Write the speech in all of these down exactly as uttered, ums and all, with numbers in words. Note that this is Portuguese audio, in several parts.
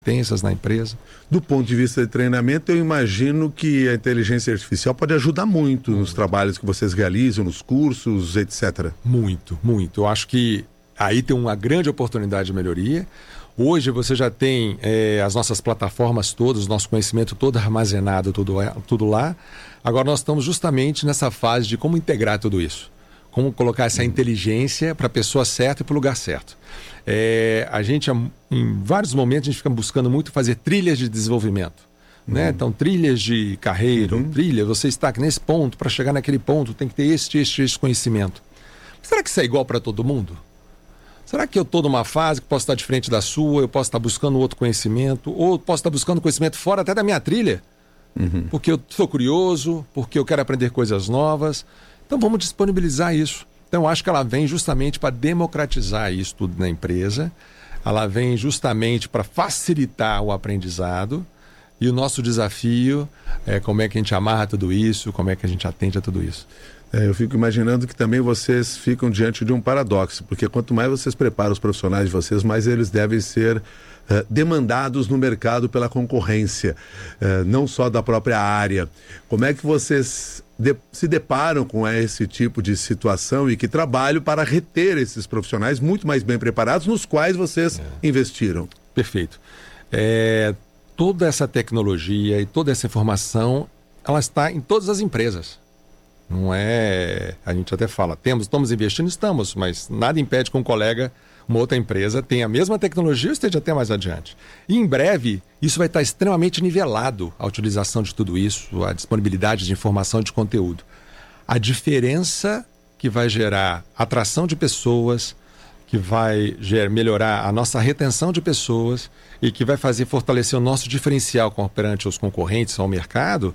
competências na empresa. Do ponto de vista de treinamento, eu imagino que a inteligência artificial pode ajudar muito nos trabalhos que vocês realizam, nos cursos, etcétera. Muito, muito. Eu acho que aí tem uma grande oportunidade de melhoria. Hoje você já tem é, as nossas plataformas todas, o nosso conhecimento todo armazenado, tudo, tudo lá. Agora nós estamos justamente nessa fase de como integrar tudo isso. Como colocar essa inteligência para a pessoa certa e para o lugar certo. É, a gente, em vários momentos, a gente fica buscando muito fazer trilhas de desenvolvimento. Uhum. Né? Então, trilhas de carreira, uhum. trilha, você está aqui nesse ponto, para chegar naquele ponto, tem que ter este, este, este conhecimento. Será que isso é igual para todo mundo? Será que eu estou numa fase que posso estar diferente da sua, eu posso estar buscando outro conhecimento, ou posso estar buscando conhecimento fora até da minha trilha? Uhum. Porque eu sou curioso, porque eu quero aprender coisas novas. Então vamos disponibilizar isso. Então eu acho que ela vem justamente para democratizar isso tudo na empresa. Ela vem justamente para facilitar o aprendizado. E o nosso desafio é como é que a gente amarra tudo isso, como é que a gente atende a tudo isso. É, eu fico imaginando que também vocês ficam diante de um paradoxo, porque quanto mais vocês preparam os profissionais de vocês, mais eles devem ser uh, demandados no mercado pela concorrência, uh, não só da própria área. Como é que vocês de, se deparam com esse tipo de situação e que trabalho para reter esses profissionais muito mais bem preparados, nos quais vocês é. investiram? Perfeito. É, toda essa tecnologia e toda essa informação, ela está em todas as empresas. Não é... A gente até fala, temos, estamos investindo, estamos, mas nada impede que um colega, uma outra empresa, tenha a mesma tecnologia e esteja até mais adiante. E em breve, isso vai estar extremamente nivelado, a utilização de tudo isso, a disponibilidade de informação e de conteúdo. A diferença que vai gerar atração de pessoas, que vai gerar, melhorar a nossa retenção de pessoas e que vai fazer fortalecer o nosso diferencial perante os concorrentes ao mercado,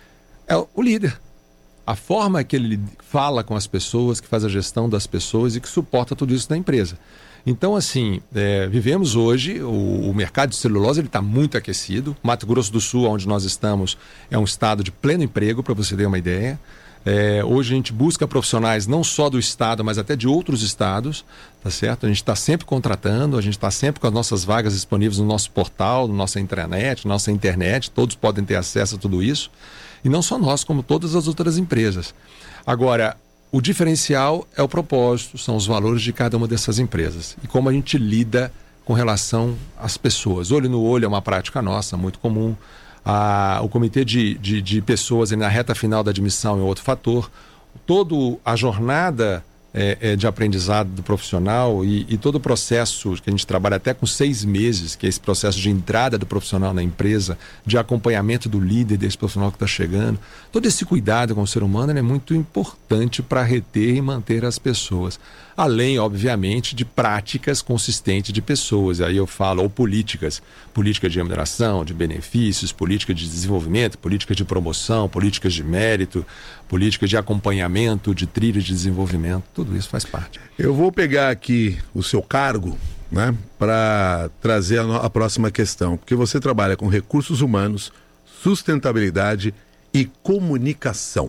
é o líder. A forma que ele fala com as pessoas, que faz a gestão das pessoas e que suporta tudo isso na empresa. Então, assim, é, vivemos hoje, o, o mercado de celulose está muito aquecido. Mato Grosso do Sul, onde nós estamos, é um estado de pleno emprego, para você ter uma ideia. É, hoje a gente busca profissionais não só do estado, mas até de outros estados, tá certo? A gente está sempre contratando, a gente está sempre com as nossas vagas disponíveis no nosso portal, na nossa intranet, na nossa internet, todos podem ter acesso a tudo isso. E não só nós, como todas as outras empresas. Agora, o diferencial é o propósito, são os valores de cada uma dessas empresas. E como a gente lida com relação às pessoas. Olho no olho é uma prática nossa, muito comum. Ah, o comitê de, de, de pessoas na reta final da admissão é outro fator. Toda a jornada é, é, de aprendizado do profissional e, e todo o processo que a gente trabalha até com seis meses, que é esse processo de entrada do profissional na empresa, de acompanhamento do líder desse profissional que está chegando, todo esse cuidado com o ser humano é muito importante para reter e manter as pessoas. Além, obviamente, de práticas consistentes de pessoas. Aí eu falo, ou políticas, política de remuneração, de benefícios, política de desenvolvimento, política de promoção, políticas de mérito, política de acompanhamento, de trilha de desenvolvimento, tudo isso faz parte. Eu vou pegar aqui o seu cargo, né, para trazer a, no- a próxima questão, porque você trabalha com recursos humanos, sustentabilidade e comunicação.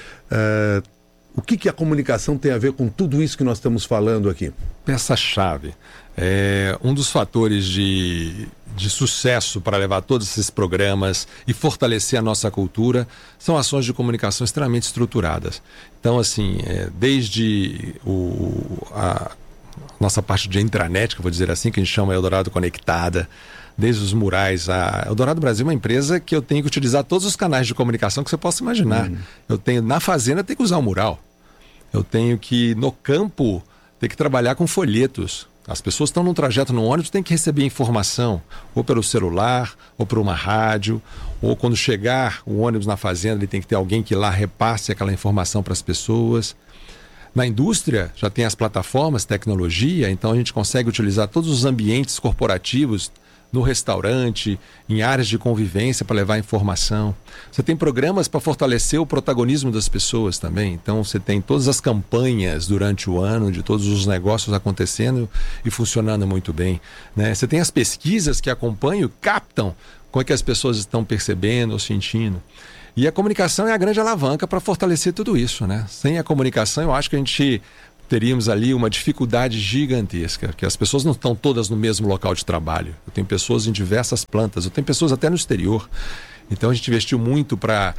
Uh, O que, que a comunicação tem a ver com tudo isso que nós estamos falando aqui? Peça-chave. É um dos fatores de, de sucesso para levar todos esses programas e fortalecer a nossa cultura são ações de comunicação extremamente estruturadas. Então, assim, é, desde o, a nossa parte de intranet, que eu vou dizer assim, que a gente chama Eldorado Conectada, desde os murais. A Eldorado Brasil é uma empresa que eu tenho que utilizar todos os canais de comunicação que você possa imaginar. Hum. Eu tenho, na fazenda, tenho que usar o mural. Eu tenho que, no campo, ter que trabalhar com folhetos. As pessoas estão num trajeto no ônibus, tem que receber informação, ou pelo celular, ou por uma rádio, ou quando chegar o ônibus na fazenda, ele tem que ter alguém que lá repasse aquela informação para as pessoas. Na indústria, já tem as plataformas, tecnologia, então a gente consegue utilizar todos os ambientes corporativos no restaurante, em áreas de convivência para levar informação. Você tem programas para fortalecer o protagonismo das pessoas também. Então você tem todas as campanhas durante o ano de todos os negócios acontecendo e funcionando muito bem, né? Você tem as pesquisas que acompanham, captam como é que as pessoas estão percebendo ou sentindo. E a comunicação é a grande alavanca para fortalecer tudo isso, né? Sem a comunicação, eu acho que a gente teríamos ali uma dificuldade gigantesca, que as pessoas não estão todas no mesmo local de trabalho. Eu tenho pessoas em diversas plantas, eu tenho pessoas até no exterior. Então a gente investiu muito para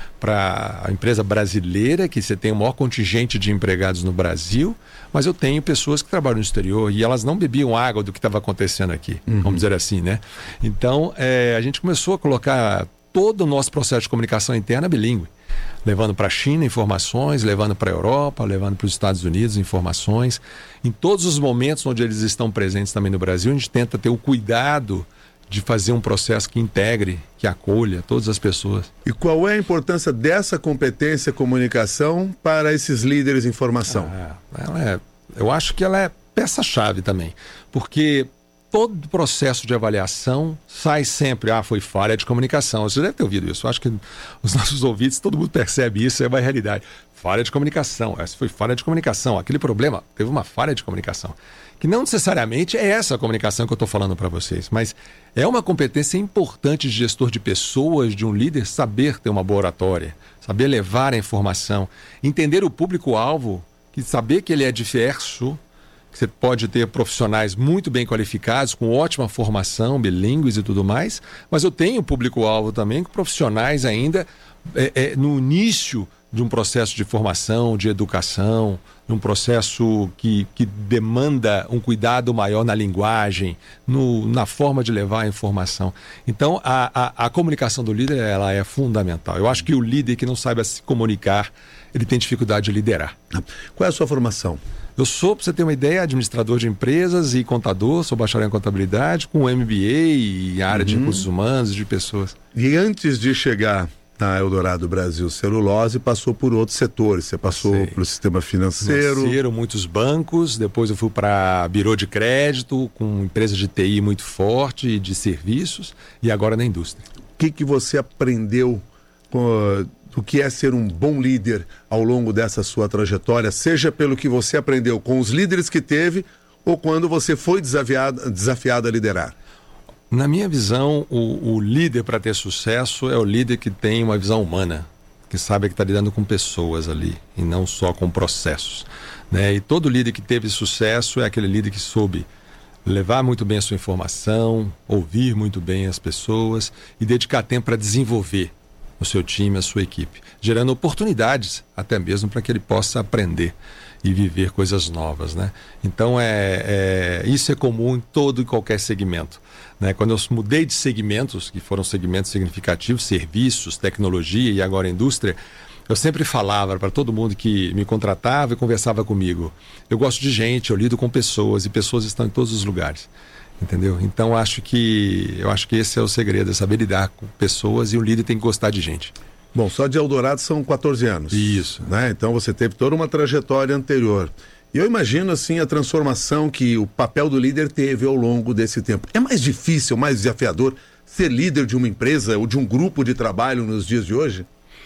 a empresa brasileira, que você tem o maior contingente de empregados no Brasil, mas eu tenho pessoas que trabalham no exterior e elas não bebiam água do que estava acontecendo aqui, uhum. vamos dizer assim, né? Então é, a gente começou a colocar todo o nosso processo de comunicação interna bilíngue, levando para a China informações, levando para a Europa, levando para os Estados Unidos informações. Em todos os momentos onde eles estão presentes também no Brasil, a gente tenta ter o cuidado de fazer um processo que integre, que acolha todas as pessoas. E qual é a importância dessa competência comunicação para esses líderes em formação? Ah, ela é, eu acho que ela é peça-chave também, porque todo processo de avaliação sai sempre, ah, foi falha de comunicação. Você deve ter ouvido isso. Eu acho que os nossos ouvintes, todo mundo percebe isso, é uma realidade. Falha de comunicação, essa foi falha de comunicação. Aquele problema, teve uma falha de comunicação. Que não necessariamente é essa a comunicação que eu estou falando para vocês, mas é uma competência importante de gestor de pessoas, de um líder, saber ter uma boa oratória, saber levar a informação, entender o público-alvo, que saber que ele é diverso. Você pode ter profissionais muito bem qualificados, com ótima formação, bilíngues e tudo mais, mas eu tenho público-alvo também com profissionais ainda é, é, no início de um processo de formação, de educação, num processo que, que demanda um cuidado maior na linguagem, no, na forma de levar a informação. Então, a, a, a comunicação do líder ela é fundamental. Eu acho que o líder que não saiba se comunicar, ele tem dificuldade de liderar. Qual é a sua formação? Eu sou, para você ter uma ideia, administrador de empresas e contador, sou bacharel em contabilidade, com M B A e área uhum. de recursos humanos, de pessoas. E antes de chegar na Eldorado Brasil Celulose, passou por outros setores. Você passou para o sistema financeiro. Financeiro, muitos bancos, depois eu fui para birô de crédito, com empresa de T I muito forte e de serviços, e agora na indústria. O que, que você aprendeu com... o que é ser um bom líder ao longo dessa sua trajetória, seja pelo que você aprendeu com os líderes que teve ou quando você foi desafiado, desafiado a liderar? Na minha visão, o, o líder para ter sucesso é o líder que tem uma visão humana, que sabe que está lidando com pessoas ali e não só com processos, né? E todo líder que teve sucesso é aquele líder que soube levar muito bem a sua informação, ouvir muito bem as pessoas e dedicar tempo para desenvolver o seu time, a sua equipe, gerando oportunidades até mesmo para que ele possa aprender e viver coisas novas, né? Então, é, é, isso é comum em todo e qualquer segmento, né? Quando eu mudei de segmentos, que foram segmentos significativos, serviços, tecnologia e agora indústria, eu sempre falava para todo mundo que me contratava e conversava comigo, eu gosto de gente, eu lido com pessoas e pessoas estão em todos os lugares. Entendeu? Então acho que eu acho que esse é o segredo, é saber lidar com pessoas e o líder tem que gostar de gente. Bom, só de Eldorado são quatorze anos. Isso. Né? Então você teve toda uma trajetória anterior. E eu imagino assim a transformação que o papel do líder teve ao longo desse tempo. É mais difícil, mais desafiador ser líder de uma empresa ou de um grupo de trabalho nos dias de hoje?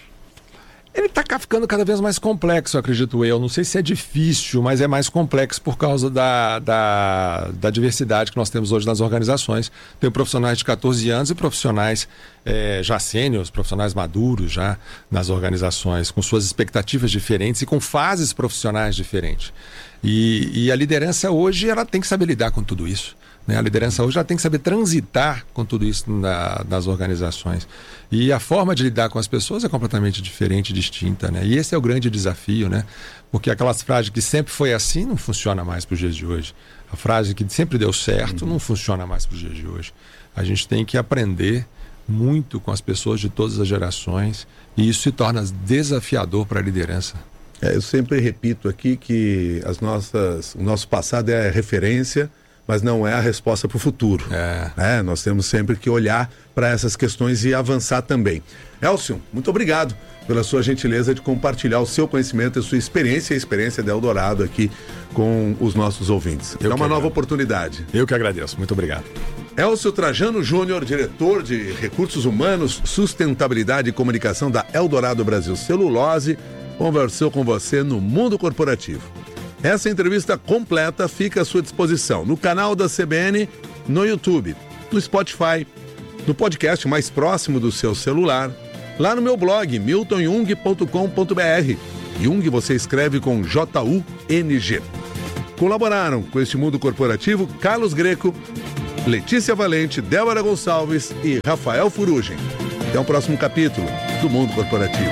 Ele está ficando cada vez mais complexo, acredito eu. Não sei se é difícil, mas é mais complexo por causa da, da, da diversidade que nós temos hoje nas organizações. Tem profissionais de catorze anos e profissionais é, já sêniores, profissionais maduros já nas organizações, com suas expectativas diferentes e com fases profissionais diferentes. E, e a liderança hoje ela tem que saber lidar com tudo isso. Né? A liderança hoje ela tem que saber transitar com tudo isso na, nas organizações. E a forma de lidar com as pessoas é completamente diferente, distinta, né? E esse é o grande desafio, né? Porque aquelas frases que sempre foi assim não funciona mais para os dias de hoje. A frase que sempre deu certo não funciona mais para os dias de hoje. A gente tem que aprender muito com as pessoas de todas as gerações e isso se torna desafiador para a liderança. É, eu sempre repito aqui que as nossas, o nosso passado é referência, mas não é a resposta para o futuro. É. É, nós temos sempre que olhar para essas questões e avançar também. Elcio, muito obrigado pela sua gentileza de compartilhar o seu conhecimento, a sua experiência e a experiência da Eldorado aqui com os nossos ouvintes. É uma nova oportunidade. Eu que agradeço. Muito obrigado. Elcio Trajano Júnior, diretor de Recursos Humanos, Sustentabilidade e Comunicação da Eldorado Brasil Celulose, conversou com você no Mundo Corporativo. Essa entrevista completa fica à sua disposição no canal da C B N, no YouTube, no Spotify, no podcast mais próximo do seu celular, lá no meu blog, milton jung ponto com ponto b r. Jung você escreve com J U N G. Colaboraram com este mundo corporativo Carlos Greco, Letícia Valente, Débora Gonçalves e Rafael Furugem. Até o próximo capítulo do Mundo Corporativo.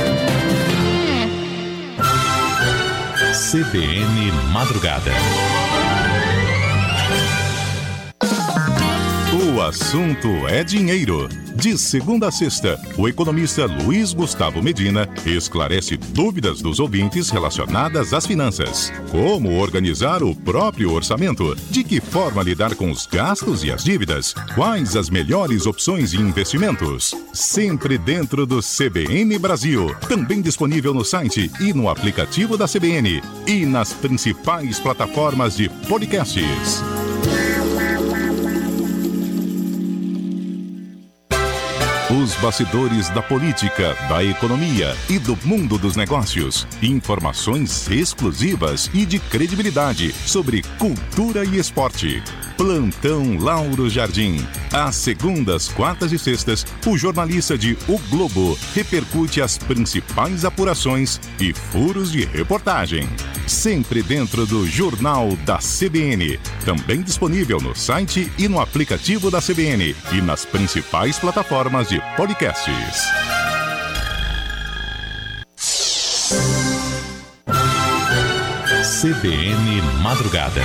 C B N Madrugada. O assunto é dinheiro. De segunda a sexta, o economista Luiz Gustavo Medina esclarece dúvidas dos ouvintes relacionadas às finanças. Como organizar o próprio orçamento? De que forma lidar com os gastos e as dívidas? Quais as melhores opções de investimentos? Sempre dentro do C B N Brasil. Também disponível no site e no aplicativo da C B N. E nas principais plataformas de podcasts. Os bastidores da política, da economia e do mundo dos negócios. Informações exclusivas e de credibilidade sobre cultura e esporte. Plantão Lauro Jardim. Às segundas, quartas e sextas, o jornalista de O Globo repercute as principais apurações e furos de reportagem. Sempre dentro do Jornal da C B N. Também disponível no site e no aplicativo da C B N e nas principais plataformas de podcasts. C B N Madrugada.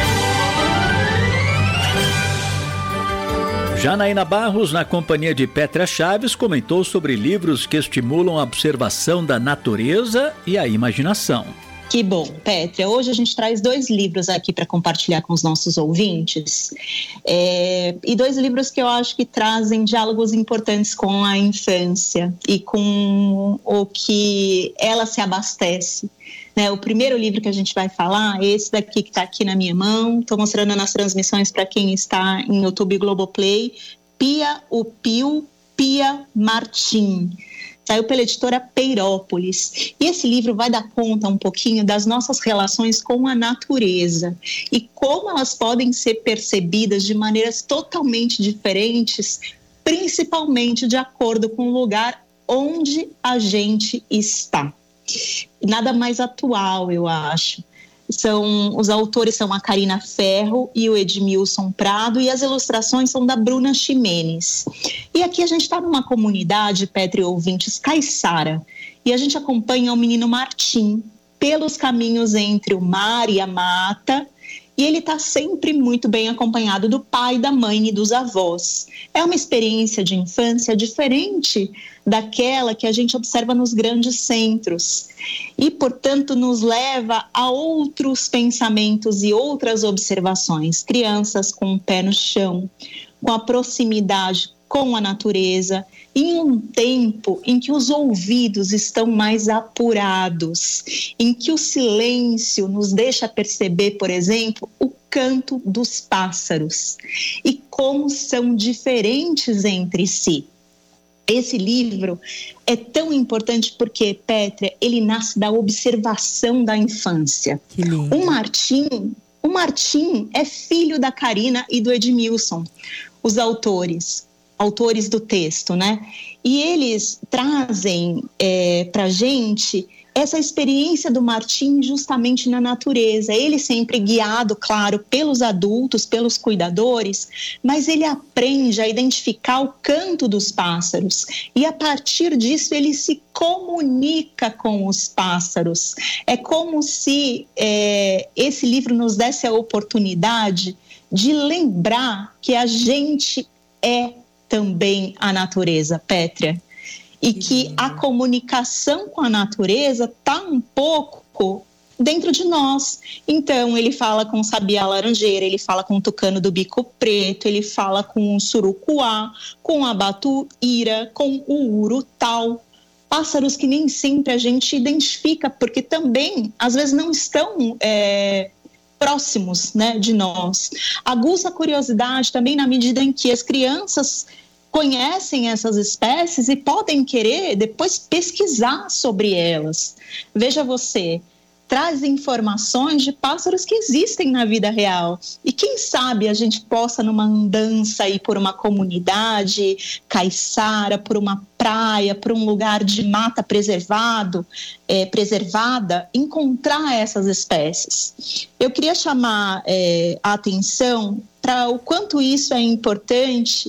Janaína Barros, na companhia de Pétria Chaves, comentou sobre livros que estimulam a observação da natureza e a imaginação. Que bom, Pétria. Hoje a gente traz dois livros aqui para compartilhar com os nossos ouvintes. É, e dois livros que eu acho que trazem diálogos importantes com a infância e com o que ela se abastece. Né, o primeiro livro que a gente vai falar é esse daqui que está aqui na minha mão. Estou mostrando nas transmissões para quem está em YouTube e Globoplay. Pia o Pio, Pia Martim. Saiu pela editora Peirópolis. E esse livro vai dar conta um pouquinho das nossas relações com a natureza e como elas podem ser percebidas de maneiras totalmente diferentes, principalmente de acordo com o lugar onde a gente está. Nada mais atual, eu acho. São, os autores são a Karina Ferro e o Edmilson Prado, e as ilustrações são da Bruna Ximenes. E aqui a gente está numa comunidade, Petri ouvintes, caiçara, e a gente acompanha o menino Martim pelos caminhos entre o mar e a mata, e ele está sempre muito bem acompanhado do pai, da mãe e dos avós. É uma experiência de infância diferente daquela que a gente observa nos grandes centros e, portanto, nos leva a outros pensamentos e outras observações. Crianças com o pé no chão, com a proximidade com a natureza, em um tempo em que os ouvidos estão mais apurados, em que o silêncio nos deixa perceber, por exemplo, o canto dos pássaros e como são diferentes entre si. Esse livro é tão importante porque, Pétria, ele nasce da observação da infância. O Martim, o Martim é filho da Karina e do Edmilson, os autores. autores do texto, né? E eles trazem é, para a gente essa experiência do Martim justamente na natureza. Ele sempre guiado, claro, pelos adultos, pelos cuidadores, mas ele aprende a identificar o canto dos pássaros e a partir disso ele se comunica com os pássaros. É como se é, esse livro nos desse a oportunidade de lembrar que a gente é também a natureza, Pétria, e que a comunicação com a natureza está um pouco dentro de nós. Então, ele fala com o sabiá laranjeira, ele fala com o tucano do bico preto, ele fala com o surucuá, com a batuíra, com o urutau, pássaros que nem sempre a gente identifica, porque também, às vezes, não estão é, próximos, né, de nós. Aguça a curiosidade também na medida em que as crianças conhecem essas espécies e podem querer depois pesquisar sobre elas. Veja você, traz informações de pássaros que existem na vida real. E quem sabe a gente possa, numa andança ir por uma comunidade caiçara, por uma praia, por um lugar de mata preservado, é, preservada, encontrar essas espécies. Eu queria chamar é, a atenção para o quanto isso é importante,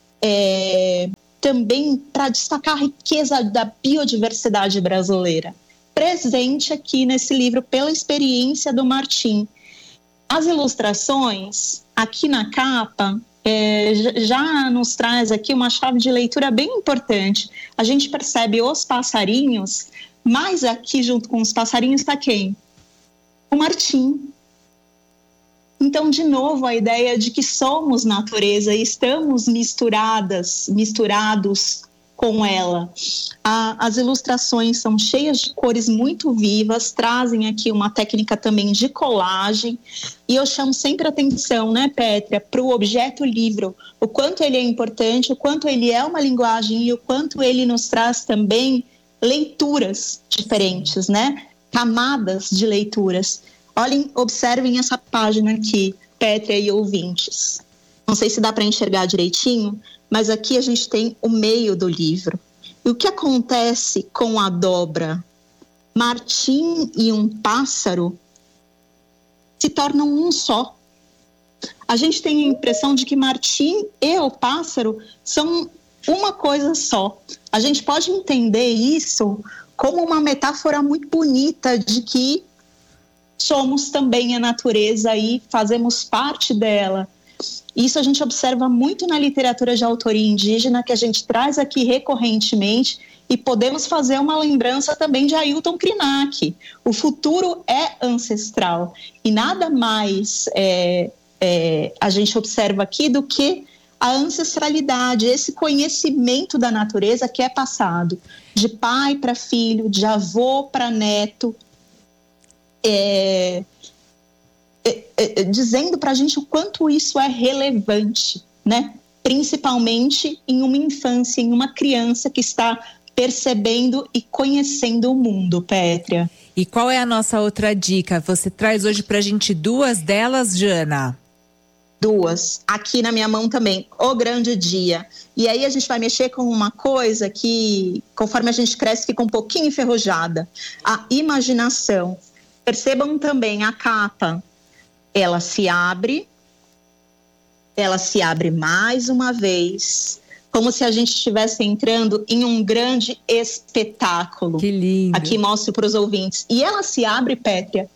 é, também para destacar a riqueza da biodiversidade brasileira, presente aqui nesse livro pela experiência do Martim. As ilustrações, aqui na capa, é, já nos traz aqui uma chave de leitura bem importante. A gente percebe os passarinhos, mas aqui junto com os passarinhos está quem? O Martim. Então, de novo, a ideia de que somos natureza e estamos misturadas, misturados com ela. A, as ilustrações são cheias de cores muito vivas, trazem aqui uma técnica também de colagem, e eu chamo sempre atenção, né, Pétria, para o objeto livro, o quanto ele é importante, o quanto ele é uma linguagem e o quanto ele nos traz também leituras diferentes, né, camadas de leituras. Olhem, observem essa página aqui, Pétria e ouvintes. Não sei se dá para enxergar direitinho, mas aqui a gente tem o meio do livro. E o que acontece com a dobra Martim e um pássaro se tornam um só. A gente tem a impressão de que Martim e o pássaro são uma coisa só. A gente pode entender isso como uma metáfora muito bonita de que somos também a natureza e fazemos parte dela. Isso a gente observa muito na literatura de autoria indígena, que a gente traz aqui recorrentemente, e podemos fazer uma lembrança também de Ailton Krenak. O futuro é ancestral, e nada mais é, é, a gente observa aqui do que a ancestralidade, esse conhecimento da natureza que é passado de pai para filho, de avô para neto, é... É, é, dizendo para a gente o quanto isso é relevante, né? Principalmente em uma infância, em uma criança que está percebendo e conhecendo o mundo, Pétria. E qual é a nossa outra dica? Você traz hoje para a gente duas delas, Jana? Duas. Aqui na minha mão também, O Grande Dia. E aí a gente vai mexer com uma coisa que, conforme a gente cresce, fica um pouquinho enferrujada. A imaginação. Percebam também a capa. Ela se abre, ela se abre mais uma vez, como se a gente estivesse entrando em um grande espetáculo. Que lindo. Aqui mostro para os ouvintes. E ela se abre, Pétria,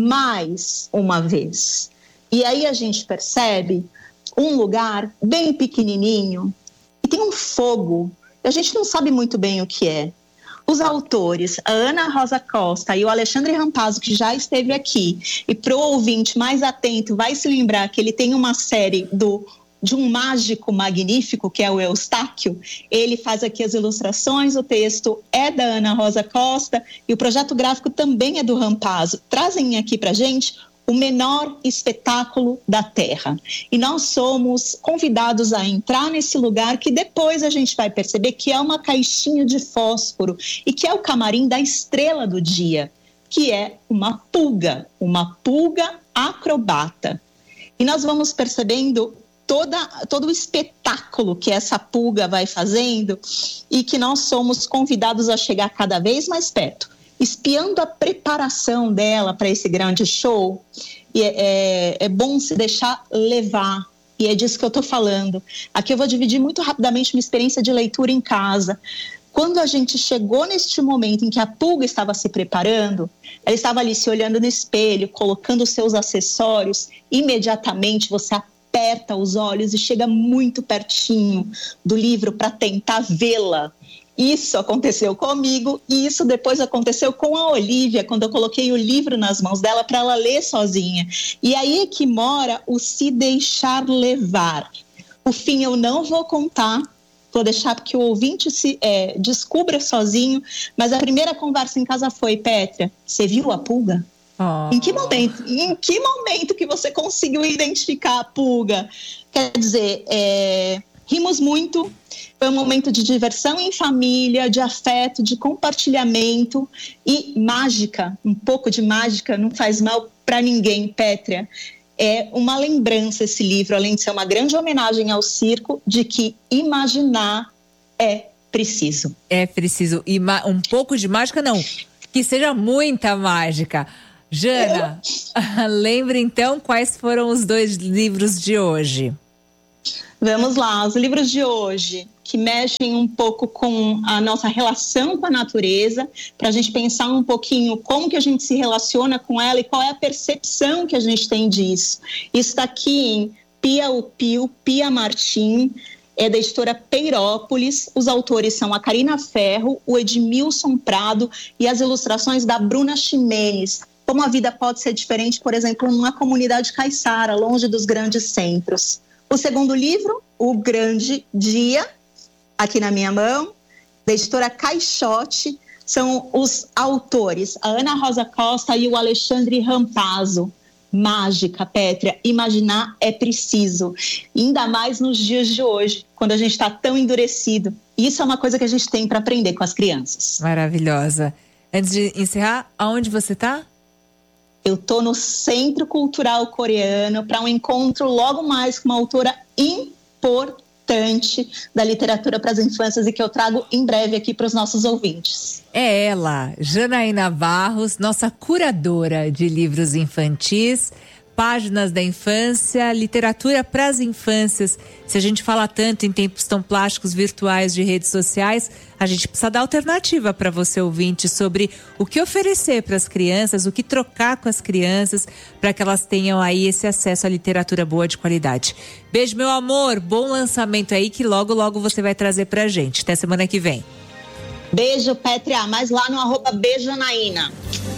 mais uma vez. E aí a gente percebe um lugar bem pequenininho e tem um fogo. A gente não sabe muito bem o que é. Os autores, a Ana Rosa Costa e o Alexandre Rampazzo, que já esteve aqui, e para o ouvinte mais atento vai se lembrar que ele tem uma série do, de um mágico magnífico, que é o Eustáquio. Ele faz aqui as ilustrações, o texto é da Ana Rosa Costa e o projeto gráfico também é do Rampazzo. Trazem aqui para a gente o menor espetáculo da Terra. E nós somos convidados a entrar nesse lugar que depois a gente vai perceber que é uma caixinha de fósforo e que é o camarim da estrela do dia, que é uma pulga, uma pulga acrobata. E nós vamos percebendo toda, todo o espetáculo que essa pulga vai fazendo e que nós somos convidados a chegar cada vez mais perto, espiando a preparação dela para esse grande show. E é, é, é bom se deixar levar, e é disso que eu estou falando. Aqui eu vou dividir muito rapidamente uma experiência de leitura em casa. Quando a gente chegou neste momento em que a pulga estava se preparando, ela estava ali se olhando no espelho, colocando os seus acessórios, imediatamente você aperta os olhos e chega muito pertinho do livro para tentar vê-la. Isso aconteceu comigo e isso depois aconteceu com a Olivia, quando eu coloquei o livro nas mãos dela para ela ler sozinha. E aí é que mora o se deixar levar. O fim eu não vou contar, vou deixar que o ouvinte se é, descubra sozinho, mas a primeira conversa em casa foi: Pétria, você viu a pulga? Oh. Em que momento? Em que momento que você conseguiu identificar a pulga? Quer dizer, é... rimos muito, foi um momento de diversão em família, de afeto, de compartilhamento e mágica, um pouco de mágica não faz mal para ninguém, Pétria. É uma lembrança esse livro, além de ser uma grande homenagem ao circo, de que imaginar é preciso. É preciso. E um pouco de mágica, não. Que seja muita mágica. Jana, lembre então quais foram os dois livros de hoje. Vamos lá, os livros de hoje que mexem um pouco com a nossa relação com a natureza, para a gente pensar um pouquinho como que a gente se relaciona com ela e qual é a percepção que a gente tem disso. Isso está aqui em Pia Upio, Pia Martim, é da editora Peirópolis. Os autores são a Karina Ferro, o Edmilson Prado e as ilustrações da Bruna Ximenes. Como a vida pode ser diferente, por exemplo, numa comunidade caiçara, longe dos grandes centros. O segundo livro, O Grande Dia, aqui na minha mão, da editora Caixote, são os autores, a Ana Rosa Costa e o Alexandre Rampazzo. Mágica, Pétria, imaginar é preciso, ainda mais nos dias de hoje, quando a gente está tão endurecido. Isso é uma coisa que a gente tem para aprender com as crianças. Maravilhosa. Antes de encerrar, aonde você está? Eu estou no Centro Cultural Coreano para um encontro logo mais com uma autora importante da literatura para as infâncias e que eu trago em breve aqui para os nossos ouvintes. É ela, Janaína Barros, nossa curadora de livros infantis, páginas da infância, literatura para as infâncias. Se a gente fala tanto em tempos tão plásticos, virtuais, de redes sociais, a gente precisa dar alternativa para você, ouvinte, sobre o que oferecer para as crianças, o que trocar com as crianças, para que elas tenham aí esse acesso à literatura boa de qualidade. Beijo, meu amor, bom lançamento aí que logo, logo você vai trazer para a gente. Até semana que vem. Beijo, Pétria, mas lá no arroba Beijanaína.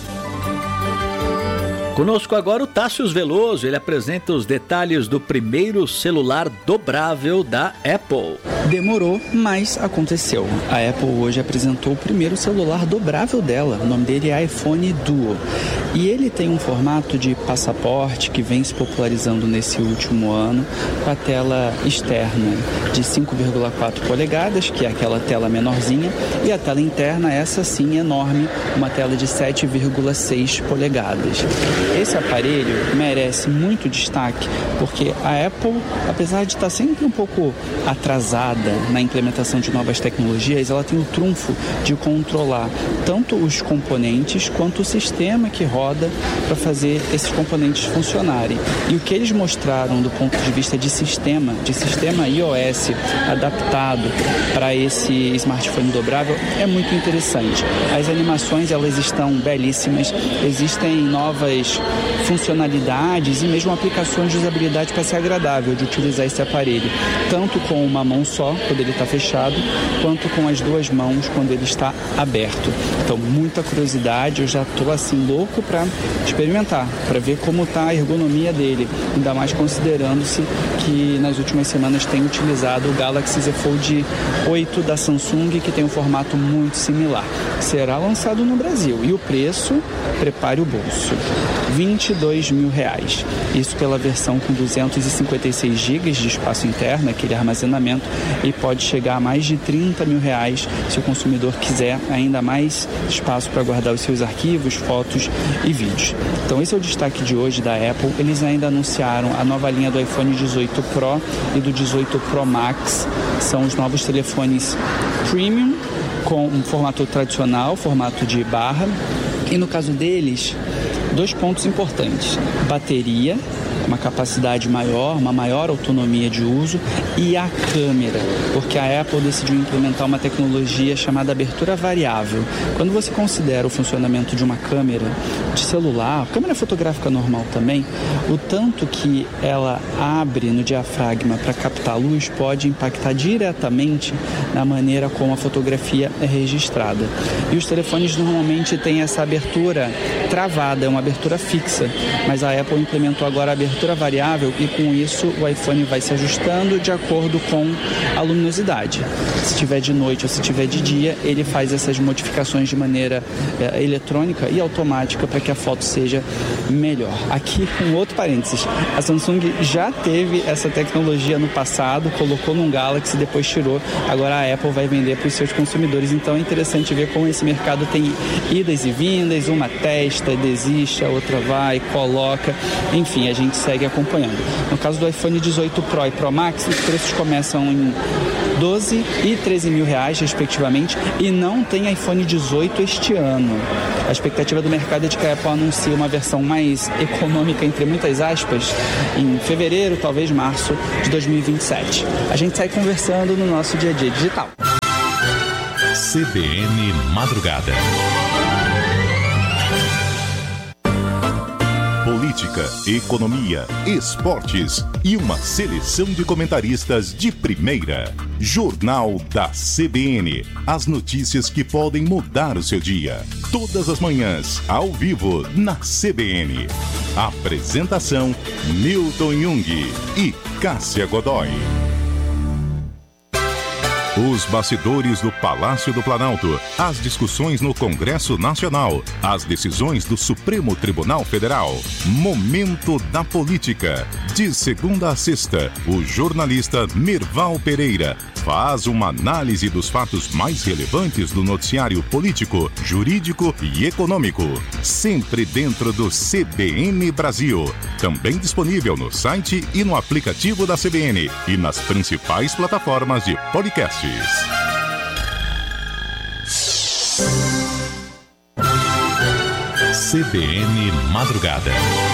Conosco agora o Tássius Veloso, ele apresenta os detalhes do primeiro celular dobrável da Apple. Demorou, mas aconteceu. A Apple hoje apresentou o primeiro celular dobrável dela, o nome dele é iPhone Duo. E ele tem um formato de passaporte que vem se popularizando nesse último ano, com a tela externa de cinco vírgula quatro polegadas, que é aquela tela menorzinha, e a tela interna, essa sim enorme, uma tela de sete vírgula seis polegadas. Esse aparelho merece muito destaque porque a Apple, apesar de estar sempre um pouco atrasada na implementação de novas tecnologias, ela tem o trunfo de controlar tanto os componentes quanto o sistema que roda para fazer esses componentes funcionarem. E o que eles mostraram do ponto de vista de sistema, de sistema iOS adaptado para esse smartphone dobrável é muito interessante. As animações, elas estão belíssimas, existem novas funcionalidades e mesmo aplicações de usabilidade para ser agradável de utilizar esse aparelho, tanto com uma mão só, quando ele está fechado, quanto com as duas mãos, quando ele está aberto. Então, muita curiosidade, eu já estou assim louco para experimentar, para ver como está a ergonomia dele, ainda mais considerando-se que nas últimas semanas tem utilizado o Galaxy Z Fold oito da Samsung, que tem um formato muito similar. Será lançado no Brasil e o preço, prepare o bolso, vinte e dois mil reais. Isso pela versão com duzentos e cinquenta e seis gigas de espaço interno, aquele armazenamento, e pode chegar a mais de trinta mil reais se o consumidor quiser ainda mais espaço para guardar os seus arquivos, fotos e vídeos. Então esse é o destaque de hoje da Apple. Eles ainda anunciaram a nova linha do iPhone dezoito Pro e do dezoito Pro Max. São os novos telefones premium com um formato tradicional, formato de barra. E no caso deles, dois pontos importantes: bateria, uma capacidade maior, uma maior autonomia de uso, e a câmera, porque a Apple decidiu implementar uma tecnologia chamada abertura variável. Quando você considera o funcionamento de uma câmera de celular, câmera fotográfica normal também, o tanto que ela abre no diafragma para captar luz pode impactar diretamente na maneira como a fotografia é registrada. E os telefones normalmente têm essa abertura travada, é uma abertura fixa, mas a Apple implementou agora a abertura abertura variável e com isso o iPhone vai se ajustando de acordo com a luminosidade. Se tiver de noite ou se tiver de dia, ele faz essas modificações de maneira é, eletrônica e automática para que a foto seja melhor. Aqui um outro parênteses, a Samsung já teve essa tecnologia no passado, colocou num Galaxy, depois tirou, agora a Apple vai vender para os seus consumidores, então é interessante ver como esse mercado tem idas e vindas, uma testa, desiste, a outra vai, coloca, enfim, a gente segue acompanhando. No caso do iPhone dezoito Pro e Pro Max, os preços começam em doze e treze mil reais, respectivamente, e não tem iPhone dezoito este ano. A expectativa do mercado é de que a Apple anuncie uma versão mais econômica, entre muitas aspas, em fevereiro, talvez março de dois mil e vinte e sete. A gente sai conversando no nosso dia a dia digital. C B N Madrugada. Política, economia, esportes e uma seleção de comentaristas de primeira. Jornal da C B N. As notícias que podem mudar o seu dia. Todas as manhãs, ao vivo, na C B N. Apresentação: Milton Jung e Cássia Godoy. Os bastidores do Palácio do Planalto, as discussões no Congresso Nacional, as decisões do Supremo Tribunal Federal. Momento da Política. De segunda a sexta, o jornalista Merval Pereira faz uma análise dos fatos mais relevantes do noticiário político, jurídico e econômico. Sempre dentro do C B N Brasil. Também disponível no site e no aplicativo da C B N e nas principais plataformas de podcasts. C B N Madrugada.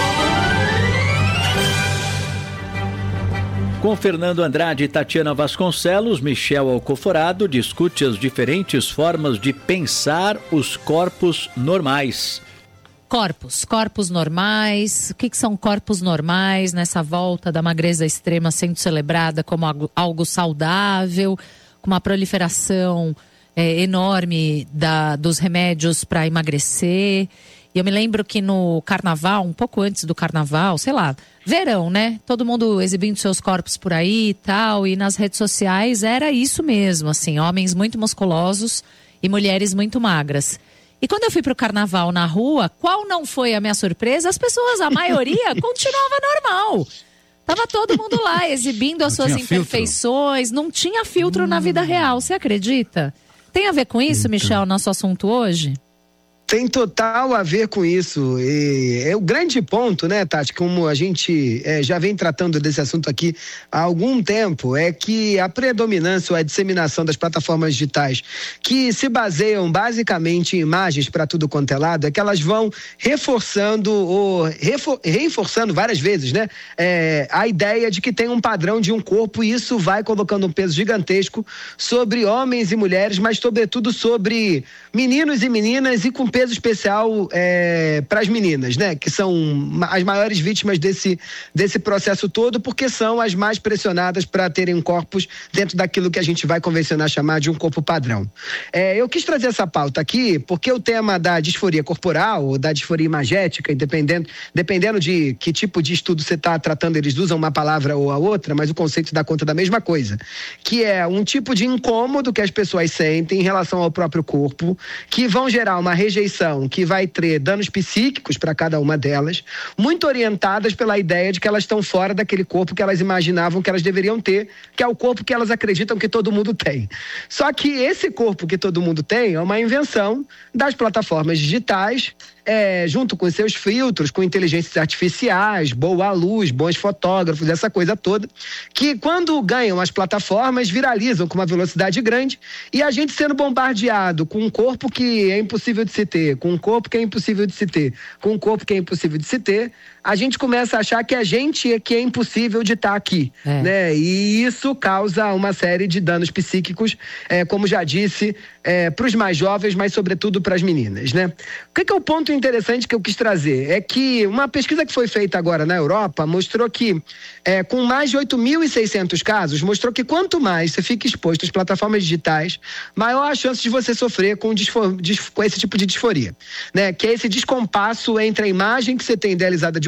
Com Fernando Andrade e Tatiana Vasconcelos, Michel Alcoforado discute as diferentes formas de pensar os corpos normais. Corpos, corpos normais. O que, que são corpos normais nessa volta da magreza extrema sendo celebrada como algo, algo saudável, com uma proliferação é, enorme da, dos remédios para emagrecer. E eu me lembro que no carnaval, um pouco antes do carnaval, sei lá, verão, né? Todo mundo exibindo seus corpos por aí e tal. E nas redes sociais era isso mesmo, assim, homens muito musculosos e mulheres muito magras. E quando eu fui pro carnaval na rua, qual não foi a minha surpresa? As pessoas, a maioria, continuava normal. Tava todo mundo lá exibindo as não suas imperfeições, filtro. Não tinha filtro hum. na vida real, você acredita? Tem a ver com isso, então. Michel, nosso assunto hoje? Tem total a ver com isso. E é o grande ponto, né, Tati, como a gente é, já vem tratando desse assunto aqui há algum tempo, é que a predominância ou a disseminação das plataformas digitais que se baseiam basicamente em imagens para tudo quanto é lado, é que elas vão reforçando ou refor- reforçando várias vezes, né, é, a ideia de que tem um padrão de um corpo, e isso vai colocando um peso gigantesco sobre homens e mulheres, mas sobretudo sobre meninos e meninas, e com peso especial é, para as meninas, né? Que são as maiores vítimas desse, desse processo todo, porque são as mais pressionadas para terem corpos dentro daquilo que a gente vai convencionar chamar de um corpo padrão. É, eu quis trazer essa pauta aqui porque o tema da disforia corporal ou da disforia imagética, dependendo, dependendo de que tipo de estudo você está tratando, eles usam uma palavra ou a outra, mas o conceito dá conta da mesma coisa, que é um tipo de incômodo que as pessoas sentem em relação ao próprio corpo, que vão gerar uma rejeição que vai ter danos psíquicos para cada uma delas, muito orientadas pela ideia de que elas estão fora daquele corpo que elas imaginavam que elas deveriam ter, que é o corpo que elas acreditam que todo mundo tem. Só que esse corpo que todo mundo tem é uma invenção das plataformas digitais, É, junto com seus filtros, com inteligências artificiais, boa luz, bons fotógrafos, essa coisa toda, que quando ganham as plataformas, viralizam com uma velocidade grande, e a gente sendo bombardeado com um corpo que é impossível de se ter, com um corpo que é impossível de se ter, com um corpo que é impossível de se ter, a gente começa a achar que a gente é que é impossível de estar aqui, é. né? E isso causa uma série de danos psíquicos, é, como já disse, é, para os mais jovens, mas sobretudo para as meninas, né? O que, que é o ponto interessante que eu quis trazer? É que uma pesquisa que foi feita agora na Europa mostrou que, é, com mais de oito mil e seiscentos casos, mostrou que quanto mais você fica exposto às plataformas digitais, maior a chance de você sofrer com, disfor- com esse tipo de disforia, né? Que é esse descompasso entre a imagem que você tem idealizada de um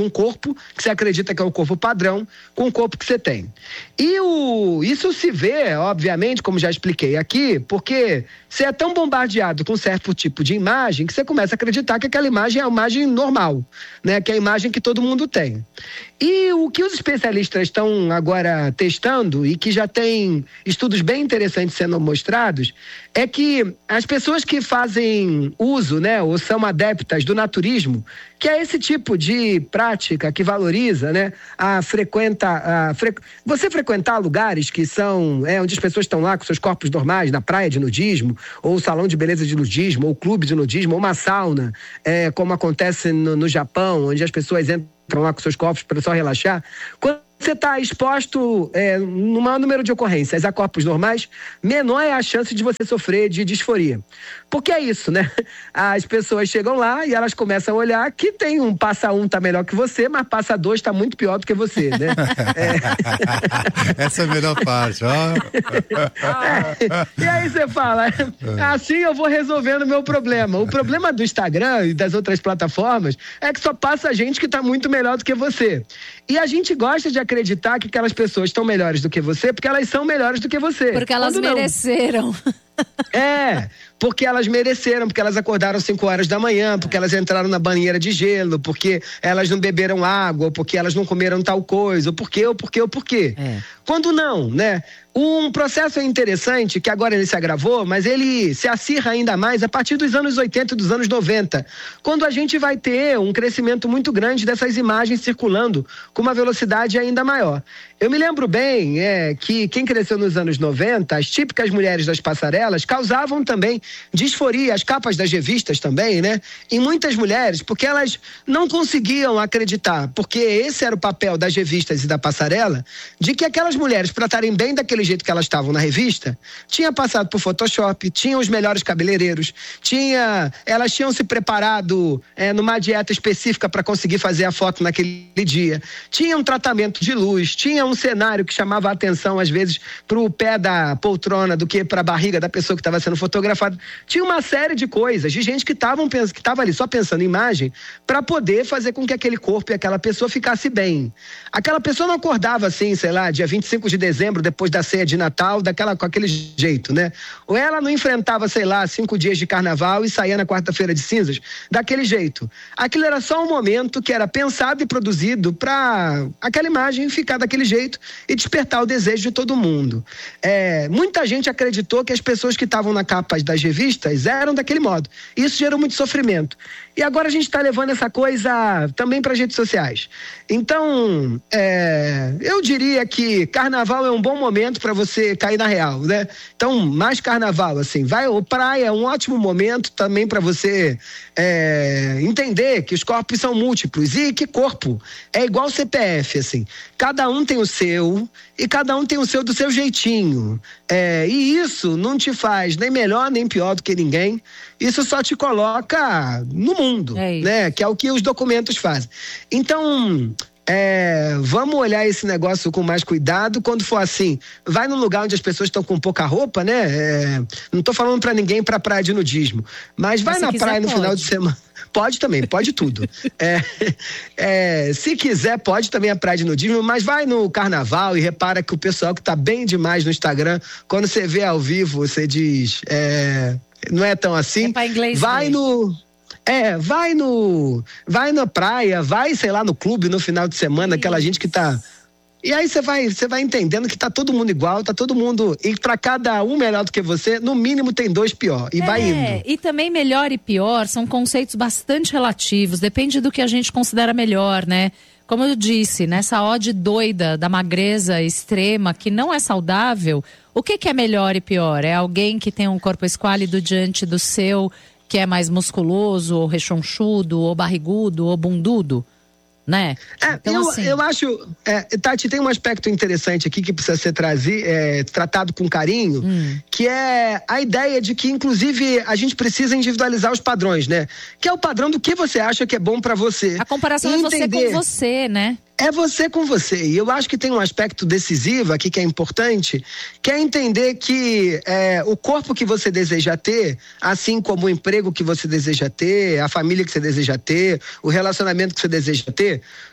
um corpo que você acredita que é o corpo padrão com o corpo que você tem. E o, isso se vê, obviamente, como já expliquei aqui, porque você é tão bombardeado com um certo tipo de imagem que você começa a acreditar que aquela imagem é a imagem normal, né? Que é a imagem que todo mundo tem. E o que os especialistas estão agora testando e que já tem estudos bem interessantes sendo mostrados é que as pessoas que fazem uso, né, ou são adeptas do naturismo, que é esse tipo de prática que valoriza, né, a frequenta, a fre... você frequentar lugares que são, é, onde as pessoas estão lá com seus corpos normais, na praia de nudismo, ou salão de beleza de nudismo, ou clube de nudismo, ou uma sauna, é, como acontece no, no Japão, onde as pessoas entram lá com seus corpos para só relaxar. Quando você está exposto é, no maior número de ocorrências a corpos normais, menor é a chance de você sofrer de disforia. Porque é isso, né? As pessoas chegam lá e elas começam a olhar que tem um passa um tá melhor que você, mas passa dois tá muito pior do que você, né? É... Essa é a melhor parte, ó. É. E aí você fala, assim eu vou resolvendo o meu problema. O problema do Instagram e das outras plataformas é que só passa gente que tá muito melhor do que você. E a gente gosta de acreditar que aquelas pessoas estão melhores do que você porque elas são melhores do que você. Porque elas Quando mereceram. É, porque elas mereceram, porque elas acordaram cinco horas da manhã, porque elas entraram na banheira de gelo, porque elas não beberam água, porque elas não comeram tal coisa, ou porquê, ou porquê, ou porquê. É. Quando não, né? Um processo interessante, que agora ele se agravou, mas ele se acirra ainda mais a partir dos anos oitenta e dos anos noventa, quando a gente vai ter um crescimento muito grande dessas imagens circulando com uma velocidade ainda maior. Eu me lembro bem é, que quem cresceu nos anos noventa, as típicas mulheres das passarelas causavam também disforia, as capas das revistas também, né? Em muitas mulheres, porque elas não conseguiam acreditar, porque esse era o papel das revistas e da passarela, de que aquelas mulheres, para estarem bem daquele jeito que elas estavam na revista, tinha passado por Photoshop, tinham os melhores cabeleireiros, tinha, elas tinham se preparado é, numa dieta específica para conseguir fazer a foto naquele dia, tinha um tratamento de luz, tinha um cenário que chamava a atenção às vezes para o pé da poltrona do que para a barriga da pessoa que estava sendo fotografada. Tinha uma série de coisas, de gente que estavam que estava ali só pensando em imagem para poder fazer com que aquele corpo e aquela pessoa ficasse bem. Aquela pessoa não acordava assim, sei lá, dia vinte e cinco de dezembro, depois da ceia de Natal, daquela, com aquele jeito, né? Ou ela não enfrentava, sei lá, cinco dias de carnaval e saía na quarta-feira de cinzas daquele jeito. Aquilo era só um momento que era pensado e produzido para aquela imagem ficar daquele jeito e despertar o desejo de todo mundo. É, muita gente acreditou que as pessoas que estavam na capa das revistas eram daquele modo. Isso gerou muito sofrimento. E agora a gente está levando essa coisa também para as redes sociais. Então, é, eu diria que carnaval é um bom momento para você cair na real, né? Então, mais carnaval, assim. Vai, ou praia é um ótimo momento também para você é, entender que os corpos são múltiplos e que corpo é igual C P F, assim. Cada um tem o seu e cada um tem o seu do seu jeitinho. É, e isso não te faz nem melhor nem pior do que ninguém. Isso só te coloca no mundo, é né? Que é o que os documentos fazem. Então, é, vamos olhar esse negócio com mais cuidado. Quando for assim, vai num lugar onde as pessoas estão com pouca roupa, né? É, não tô falando pra ninguém pra praia de nudismo, mas vai mas na praia no pode. Final de semana. Pode também, pode tudo. É, é, se quiser, pode também a praia de nudismo, mas vai no carnaval e repara que o pessoal que tá bem demais no Instagram, quando você vê ao vivo, você diz, é, não é tão assim. É pra inglês vai mesmo. no... É, vai no... Vai na praia, vai, sei lá, no clube no final de semana, isso. Aquela gente que tá... E aí você vai, você vai entendendo que tá todo mundo igual, tá todo mundo... E pra cada um melhor do que você, no mínimo tem dois pior. E é, vai indo. E também melhor e pior são conceitos bastante relativos. Depende do que a gente considera melhor, né? Como eu disse, nessa ode doida da magreza extrema, que não é saudável, o que, que é melhor e pior? É alguém que tem um corpo esquálido diante do seu, que é mais musculoso, ou rechonchudo, ou barrigudo, ou bundudo? Né? É, então, eu, assim... eu acho, é, Tati, tem um aspecto interessante aqui que precisa ser trazido, é, tratado com carinho, hum. que é a ideia de que, inclusive, a gente precisa individualizar os padrões, né? Que é o padrão do que você acha que é bom pra você. A comparação é você com você, né? É você com você. E eu acho que tem um aspecto decisivo aqui que é importante, que é entender que é, o corpo que você deseja ter, assim como o emprego que você deseja ter, a família que você deseja ter, o relacionamento que você deseja ter,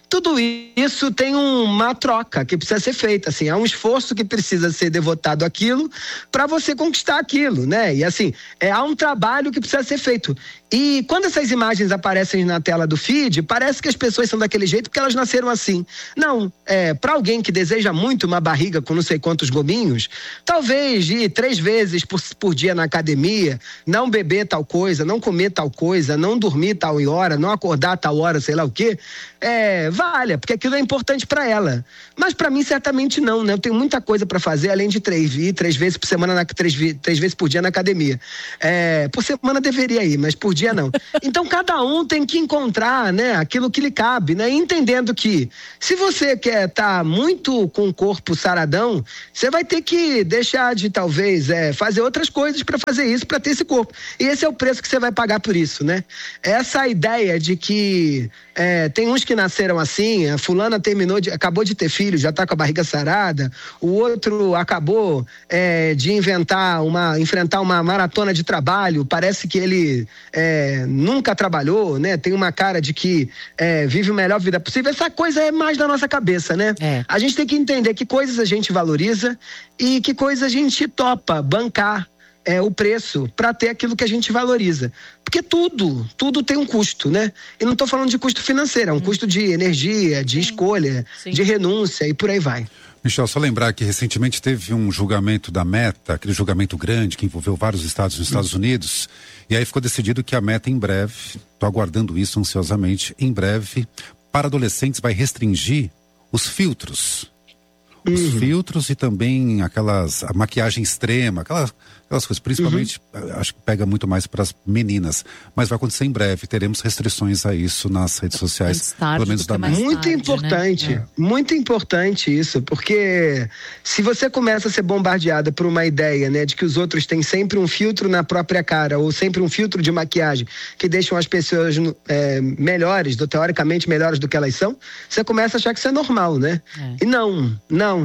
Tudo isso tem uma troca que precisa ser feita, assim, há um esforço que precisa ser devotado àquilo para você conquistar aquilo, né? E assim, é, há um trabalho que precisa ser feito. E quando essas imagens aparecem na tela do feed, parece que as pessoas são daquele jeito porque elas nasceram assim. Não, é, para alguém que deseja muito uma barriga com não sei quantos gominhos, talvez ir três vezes por, por dia na academia, não beber tal coisa, não comer tal coisa, não dormir tal hora, não acordar tal hora, sei lá o quê, é, valha, porque aquilo é importante para ela. Mas para mim, certamente não, né? Eu tenho muita coisa para fazer, além de três, ir três vezes por semana, na, três, três vezes por dia na academia. É, por semana deveria ir, mas por dia não. Então cada um tem que encontrar, né, aquilo que lhe cabe, né, entendendo que se você quer estar tá muito com o corpo saradão, você vai ter que deixar de talvez é, fazer outras coisas para fazer isso, para ter esse corpo. E esse é o preço que você vai pagar por isso, né? Essa ideia de que é, tem uns que nasceram assim, a fulana terminou de, acabou de ter filho, já está com a barriga sarada, o outro acabou é, de inventar uma, enfrentar uma maratona de trabalho, parece que ele é, nunca trabalhou, né? Tem uma cara de que é, vive a melhor vida possível. Essa coisa é mais da nossa cabeça, né? É. A gente tem que entender que coisas a gente valoriza e que coisas a gente topa bancar é, o preço para ter aquilo que a gente valoriza. Porque tudo, tudo tem um custo, né? E não estou falando de custo financeiro, é um hum. custo de energia, de Sim. escolha, Sim. de renúncia e por aí vai. Michel, só lembrar que recentemente teve um julgamento da Meta, aquele julgamento grande que envolveu vários estados nos Estados Unidos, e aí ficou decidido que a Meta em breve, estou aguardando isso ansiosamente, em breve, para adolescentes vai restringir os filtros. Os uhum. filtros e também aquelas, a maquiagem extrema, aquelas, aquelas coisas, principalmente, uhum. acho que pega muito mais para as meninas, mas vai acontecer em breve, teremos restrições a isso nas redes sociais, pelo menos da Meta. Muito tarde, importante, né? é. muito importante isso, porque se você começa a ser bombardeada por uma ideia, né, de que os outros têm sempre um filtro na própria cara, ou sempre um filtro de maquiagem que deixam as pessoas é, melhores, do, teoricamente melhores do que elas são, você começa a achar que isso é normal, né? É. E não, não.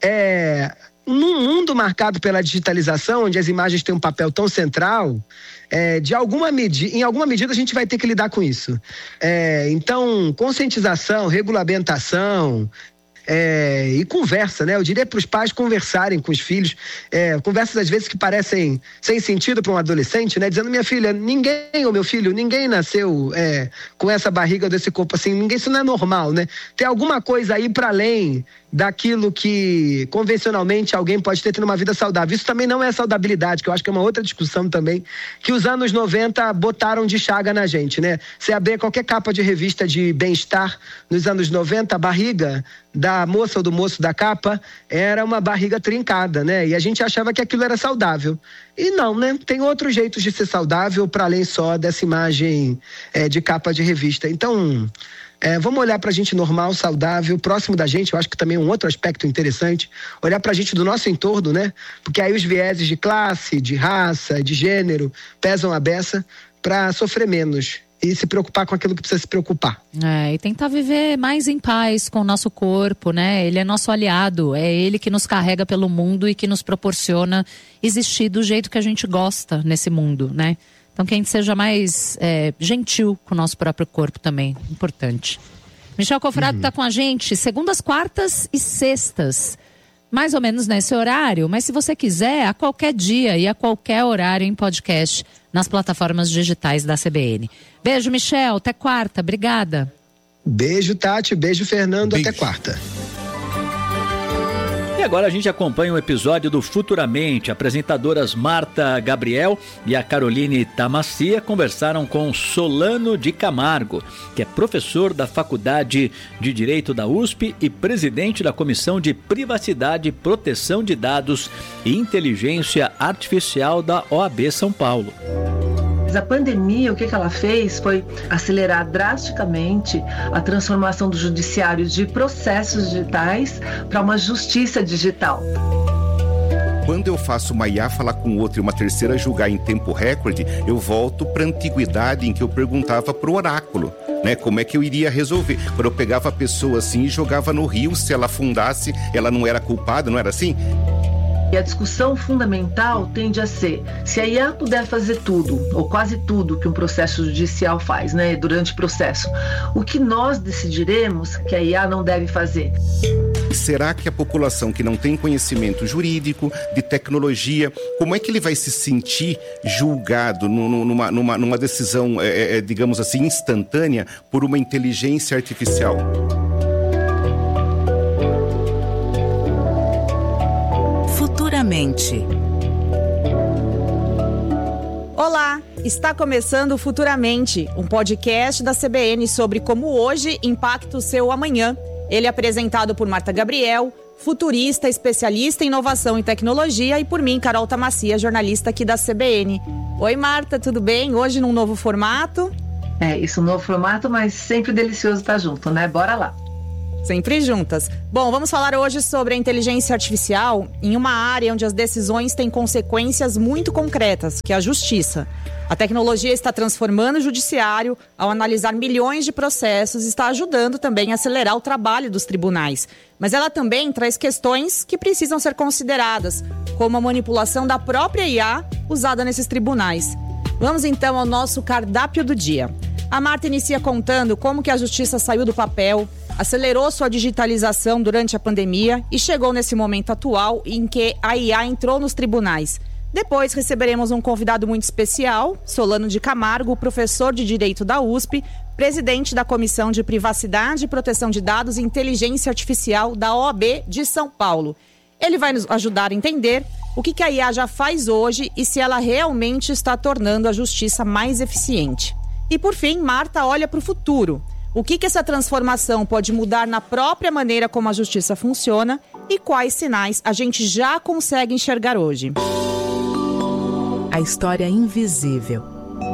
É, num mundo marcado pela digitalização, onde as imagens têm um papel tão central, é, de alguma medida, em alguma medida a gente vai ter que lidar com isso. É, então, conscientização, regulamentação, É, e conversa, né? Eu diria para os pais conversarem com os filhos, é, conversas às vezes que parecem sem sentido para um adolescente, né? Dizendo, minha filha, ninguém, ou meu filho, ninguém nasceu é, com essa barriga desse corpo assim, ninguém, isso não é normal, né? Tem alguma coisa aí para além daquilo que convencionalmente alguém pode ter tendo uma vida saudável. Isso também não é saudabilidade, que eu acho que é uma outra discussão também, que os anos noventa botaram de chaga na gente, né? Você abrir qualquer capa de revista de bem-estar nos anos noventa, a barriga da moça ou do moço da capa era uma barriga trincada, né? E a gente achava que aquilo era saudável. E não, né? Tem outros jeitos de ser saudável para além só dessa imagem é, de capa de revista. Então, é, vamos olhar pra gente normal, saudável, próximo da gente. Eu acho que também é um outro aspecto interessante, olhar pra gente do nosso entorno, né? Porque aí os vieses de classe, de raça, de gênero pesam a beça pra sofrer menos e se preocupar com aquilo que precisa se preocupar. É, e tentar viver mais em paz com o nosso corpo, né? Ele é nosso aliado, é ele que nos carrega pelo mundo e que nos proporciona existir do jeito que a gente gosta nesse mundo, né? Então que a gente seja mais é, gentil com o nosso próprio corpo também, importante. Michel Cofrado está uhum. com a gente segundas, quartas e sextas, mais ou menos nesse horário, mas se você quiser, a qualquer dia e a qualquer horário em podcast, nas plataformas digitais da C B N. Beijo, Michel, até quarta, obrigada. Beijo, Tati, beijo, Fernando, beijo. Até quarta. E agora a gente acompanha um episódio do Futuramente. Apresentadoras Marta Gabriel e a Caroline Tamassia conversaram com Solano de Camargo, que é professor da Faculdade de Direito da U S P e presidente da Comissão de Privacidade, Proteção de Dados e Inteligência Artificial da O A B São Paulo. A pandemia, o que ela fez foi acelerar drasticamente a transformação do judiciário de processos digitais para uma justiça digital. Quando eu faço uma I A falar com outra e uma terceira julgar em tempo recorde, eu volto para a antiguidade em que eu perguntava para o oráculo, né, como é que eu iria resolver. Quando eu pegava a pessoa assim e jogava no rio, se ela afundasse, ela não era culpada, não era assim? E a discussão fundamental tende a ser, se a I A puder fazer tudo, ou quase tudo que um processo judicial faz, né, durante o processo, o que nós decidiremos que a I A não deve fazer? Será que a população que não tem conhecimento jurídico, de tecnologia, como é que ele vai se sentir julgado numa, numa, numa decisão, é, é, digamos assim, instantânea por uma inteligência artificial? Futuramente. Olá, está começando Futuramente, um podcast da C B N sobre como hoje impacta o seu amanhã. Ele é apresentado por Marta Gabriel, futurista, especialista em inovação e tecnologia, e por mim, Carol Tamassia, jornalista aqui da C B N. Oi, Marta, tudo bem? Hoje num novo formato? É, isso, um novo formato, mas sempre delicioso estar junto, né? Bora lá! Sempre juntas. Bom, vamos falar hoje sobre a inteligência artificial em uma área onde as decisões têm consequências muito concretas, que é a justiça. A tecnologia está transformando o judiciário ao analisar milhões de processos e está ajudando também a acelerar o trabalho dos tribunais. Mas ela também traz questões que precisam ser consideradas, como a manipulação da própria I A usada nesses tribunais. Vamos então ao nosso cardápio do dia. A Marta inicia contando como que a justiça saiu do papel, acelerou sua digitalização durante a pandemia e chegou nesse momento atual em que a I A entrou nos tribunais. Depois receberemos um convidado muito especial, Solano de Camargo, professor de Direito da U S P, presidente da Comissão de Privacidade, Proteção de Dados e Inteligência Artificial da O A B de São Paulo. Ele vai nos ajudar a entender o que a I A já faz hoje e se ela realmente está tornando a justiça mais eficiente. E por fim, Marta olha para o futuro. O que, que essa transformação pode mudar na própria maneira como a justiça funciona e quais sinais a gente já consegue enxergar hoje. A história invisível.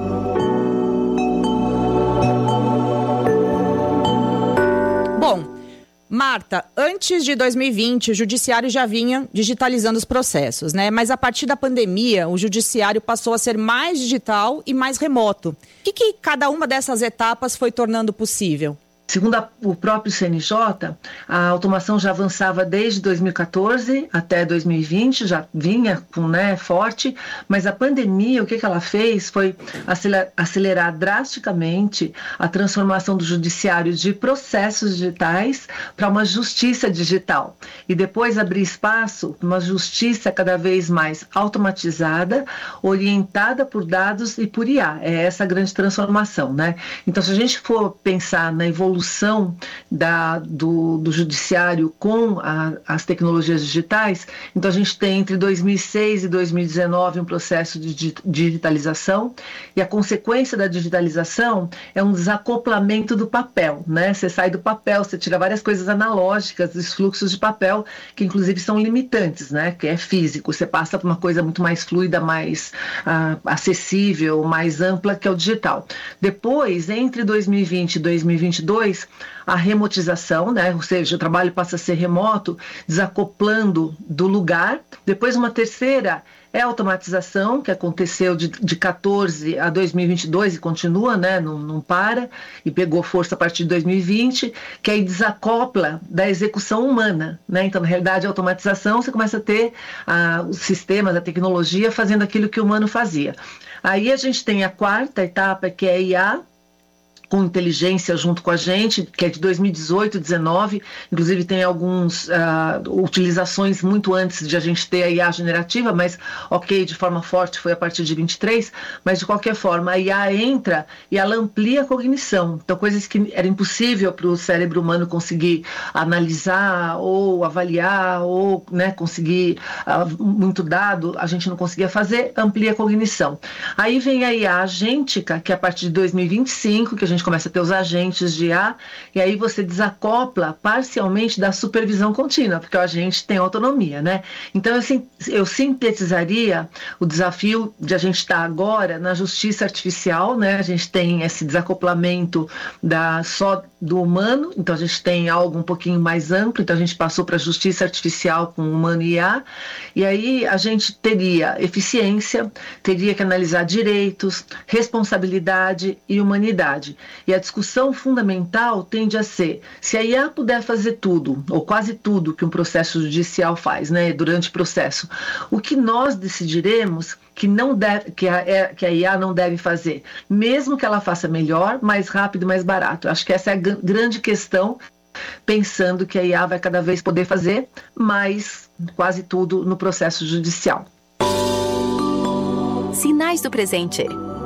Bom, Marta, antes de dois mil e vinte, o judiciário já vinha digitalizando os processos, né? Mas a partir da pandemia, o judiciário passou a ser mais digital e mais remoto. O que, que cada uma dessas etapas foi tornando possível? Segundo a, o próprio C N J, a automação já avançava desde dois mil e catorze até dois mil e vinte, já vinha com, né, forte, mas a pandemia, o que, que ela fez foi acelerar, acelerar drasticamente a transformação do judiciário de processos digitais para uma justiça digital. E depois abrir espaço para uma justiça cada vez mais automatizada, orientada por dados e por I A. É essa a grande transformação, né? Então, se a gente for pensar na evolução Da, do, do judiciário com a, as tecnologias digitais, então a gente tem entre dois mil e seis e dois mil e dezenove um processo de digitalização, e a consequência da digitalização é um desacoplamento do papel, né? Você sai do papel, você tira várias coisas analógicas, os fluxos de papel, que inclusive são limitantes, né? Que é físico, você passa para uma coisa muito mais fluida, mais uh, acessível, mais ampla, que é o digital. Depois, entre dois mil e vinte e dois mil e vinte e dois, a remotização, né? Ou seja, o trabalho passa a ser remoto, desacoplando do lugar. Depois, uma terceira é a automatização, que aconteceu de, de catorze a dois mil e vinte e dois e continua, né? Não, não para, e pegou força a partir de dois mil e vinte, que aí desacopla da execução humana, né? Então, na realidade, a automatização, você começa a ter ah, os sistemas, a tecnologia fazendo aquilo que o humano fazia. Aí a gente tem a quarta etapa, que é a I A, com inteligência junto com a gente, que é de dois mil e dezoito, dezenove, inclusive tem algumas uh, utilizações muito antes de a gente ter a I A generativa, mas ok, de forma forte foi a partir de vinte e três, mas de qualquer forma a I A entra e ela amplia a cognição, então coisas que era impossível para o cérebro humano conseguir analisar ou avaliar ou, né, conseguir uh, muito dado, a gente não conseguia fazer, amplia a cognição. Aí vem a I A agêntica, que é a partir de dois mil e vinte e cinco, que a gente começa a ter os agentes de I A, e aí você desacopla parcialmente da supervisão contínua, porque o agente tem autonomia, né? Então eu, eu sintetizaria o desafio de a gente estar agora na justiça artificial, né? A gente tem esse desacoplamento da, só do humano, então a gente tem algo um pouquinho mais amplo, então a gente passou para a justiça artificial com humano e I A, e aí a gente teria eficiência, teria que analisar direitos, responsabilidade e humanidade. E a discussão fundamental tende a ser, se a I A puder fazer tudo, ou quase tudo que um processo judicial faz, né, durante o processo, o que nós decidiremos que, não deve, que, a, que a I A não deve fazer, mesmo que ela faça melhor, mais rápido, mais barato. Acho que essa é a g- grande questão, pensando que a I A vai cada vez poder fazer mais quase tudo no processo judicial. Sinais do presente.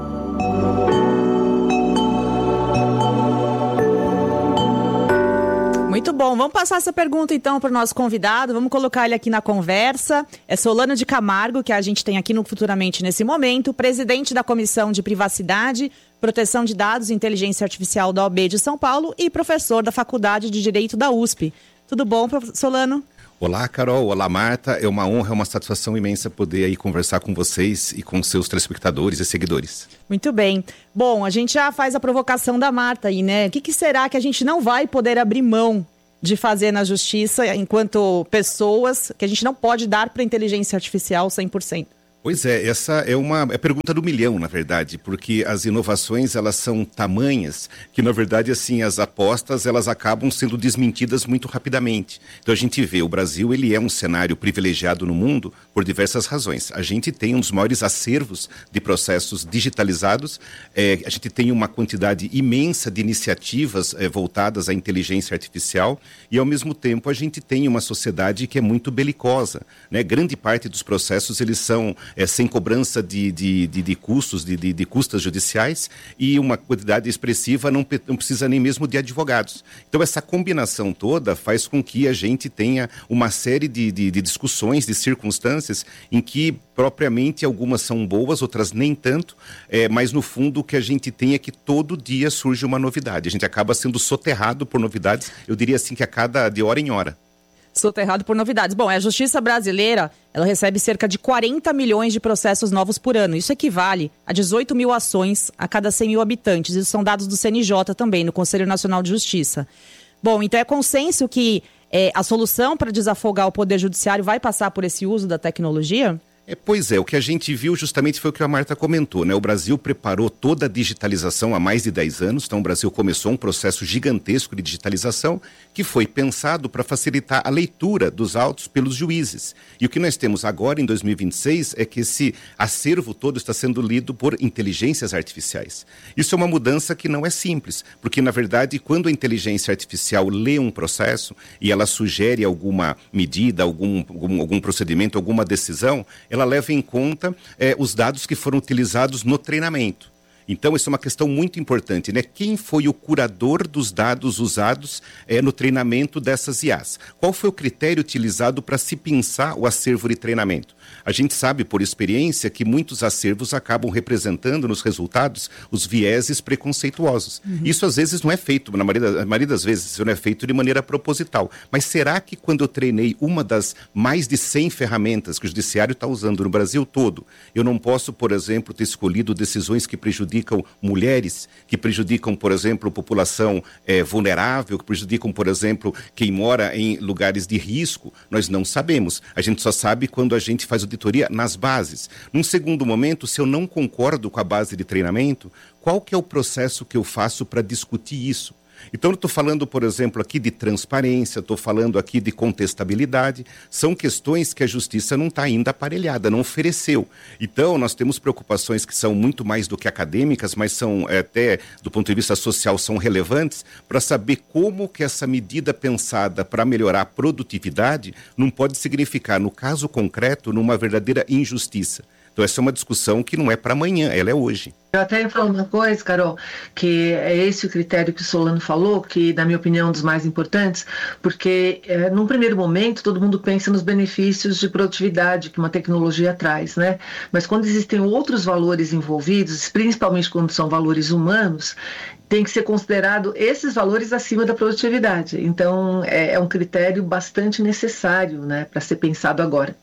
Muito bom, vamos passar essa pergunta então para o nosso convidado, vamos colocar ele aqui na conversa. É Solano de Camargo, que a gente tem aqui no Futuramente nesse momento, presidente da Comissão de Privacidade, Proteção de Dados e Inteligência Artificial da O A B de São Paulo e professor da Faculdade de Direito da U S P. Tudo bom, Solano? Olá, Carol. Olá, Marta. É uma honra, é uma satisfação imensa poder aí conversar com vocês e com seus telespectadores e seguidores. Muito bem. Bom, a gente já faz a provocação da Marta aí, né? O que, que será que a gente não vai poder abrir mão de fazer na justiça enquanto pessoas, que a gente não pode dar para a inteligência artificial cem por cento? Pois é, essa é uma é pergunta do milhão, na verdade, porque as inovações, elas são tamanhas que, na verdade, assim, as apostas, elas acabam sendo desmentidas muito rapidamente. Então a gente vê, o Brasil, ele é um cenário privilegiado no mundo por diversas razões. A gente tem um dos maiores acervos de processos digitalizados, é, a gente tem uma quantidade imensa de iniciativas é, voltadas à inteligência artificial e, ao mesmo tempo, a gente tem uma sociedade que é muito belicosa, né? Grande parte dos processos, eles são É, sem cobrança de, de, de, de custos, de, de, de custas judiciais e uma quantidade expressiva não, não precisa nem mesmo de advogados. Então essa combinação toda faz com que a gente tenha uma série de, de, de discussões, de circunstâncias em que propriamente algumas são boas, outras nem tanto, é, mas no fundo o que a gente tem é que todo dia surge uma novidade. A gente acaba sendo soterrado por novidades, eu diria assim que a cada de hora em hora. Soterrado por novidades. Bom, a justiça brasileira, ela recebe cerca de quarenta milhões de processos novos por ano. Isso equivale a dezoito mil ações a cada cem mil habitantes. Isso são dados do C N J também, no Conselho Nacional de Justiça. Bom, então é consenso que é, a solução para desafogar o Poder Judiciário vai passar por esse uso da tecnologia? É, pois é, o que a gente viu justamente foi o que a Marta comentou, né? O Brasil preparou toda a digitalização há mais de dez anos, então o Brasil começou um processo gigantesco de digitalização que foi pensado para facilitar a leitura dos autos pelos juízes. E o que nós temos agora em dois mil e vinte e seis é que esse acervo todo está sendo lido por inteligências artificiais. Isso é uma mudança que não é simples, porque na verdade quando a inteligência artificial lê um processo e ela sugere alguma medida, algum, algum, algum procedimento, alguma decisão, ela leva em conta é, os dados que foram utilizados no treinamento. Então, isso é uma questão muito importante, né? Quem foi o curador dos dados usados é, no treinamento dessas I As? Qual foi o critério utilizado para se pensar o acervo de treinamento? A gente sabe, por experiência, que muitos acervos acabam representando nos resultados os vieses preconceituosos. Uhum. Isso, às vezes, não é feito, na maioria, na maioria das vezes, isso não é feito de maneira proposital. Mas será que, quando eu treinei uma das mais de cem ferramentas que o Judiciário está usando no Brasil todo, eu não posso, por exemplo, ter escolhido decisões que prejudicam mulheres, que prejudicam, por exemplo, população é, vulnerável, que prejudicam, por exemplo, quem mora em lugares de risco? Nós não sabemos. A gente só sabe quando a gente faz auditoria nas bases. Num segundo momento, se eu não concordo com a base de treinamento, qual que é o processo que eu faço para discutir isso? Então, eu estou falando, por exemplo, aqui de transparência, estou falando aqui de contestabilidade. São questões que a justiça não está ainda aparelhada, não ofereceu. Então, nós temos preocupações que são muito mais do que acadêmicas, mas são é, até, do ponto de vista social, são relevantes para saber como que essa medida pensada para melhorar a produtividade não pode significar, no caso concreto, numa verdadeira injustiça. Então, essa é uma discussão que não é para amanhã, ela é hoje. Eu até ia falar uma coisa, Carol, que é esse o critério que o Solano falou, que, na minha opinião, é um dos mais importantes, porque, é, num primeiro momento, todo mundo pensa nos benefícios de produtividade que uma tecnologia traz, né? Mas quando existem outros valores envolvidos, principalmente quando são valores humanos, tem que ser considerado esses valores acima da produtividade. Então, é, é um critério bastante necessário, né, para ser pensado agora.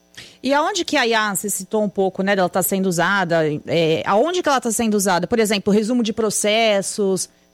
E aonde que a I A, você citou um pouco, né, dela está sendo usada, é, aonde que ela está sendo usada? Por exemplo, resumo de processos,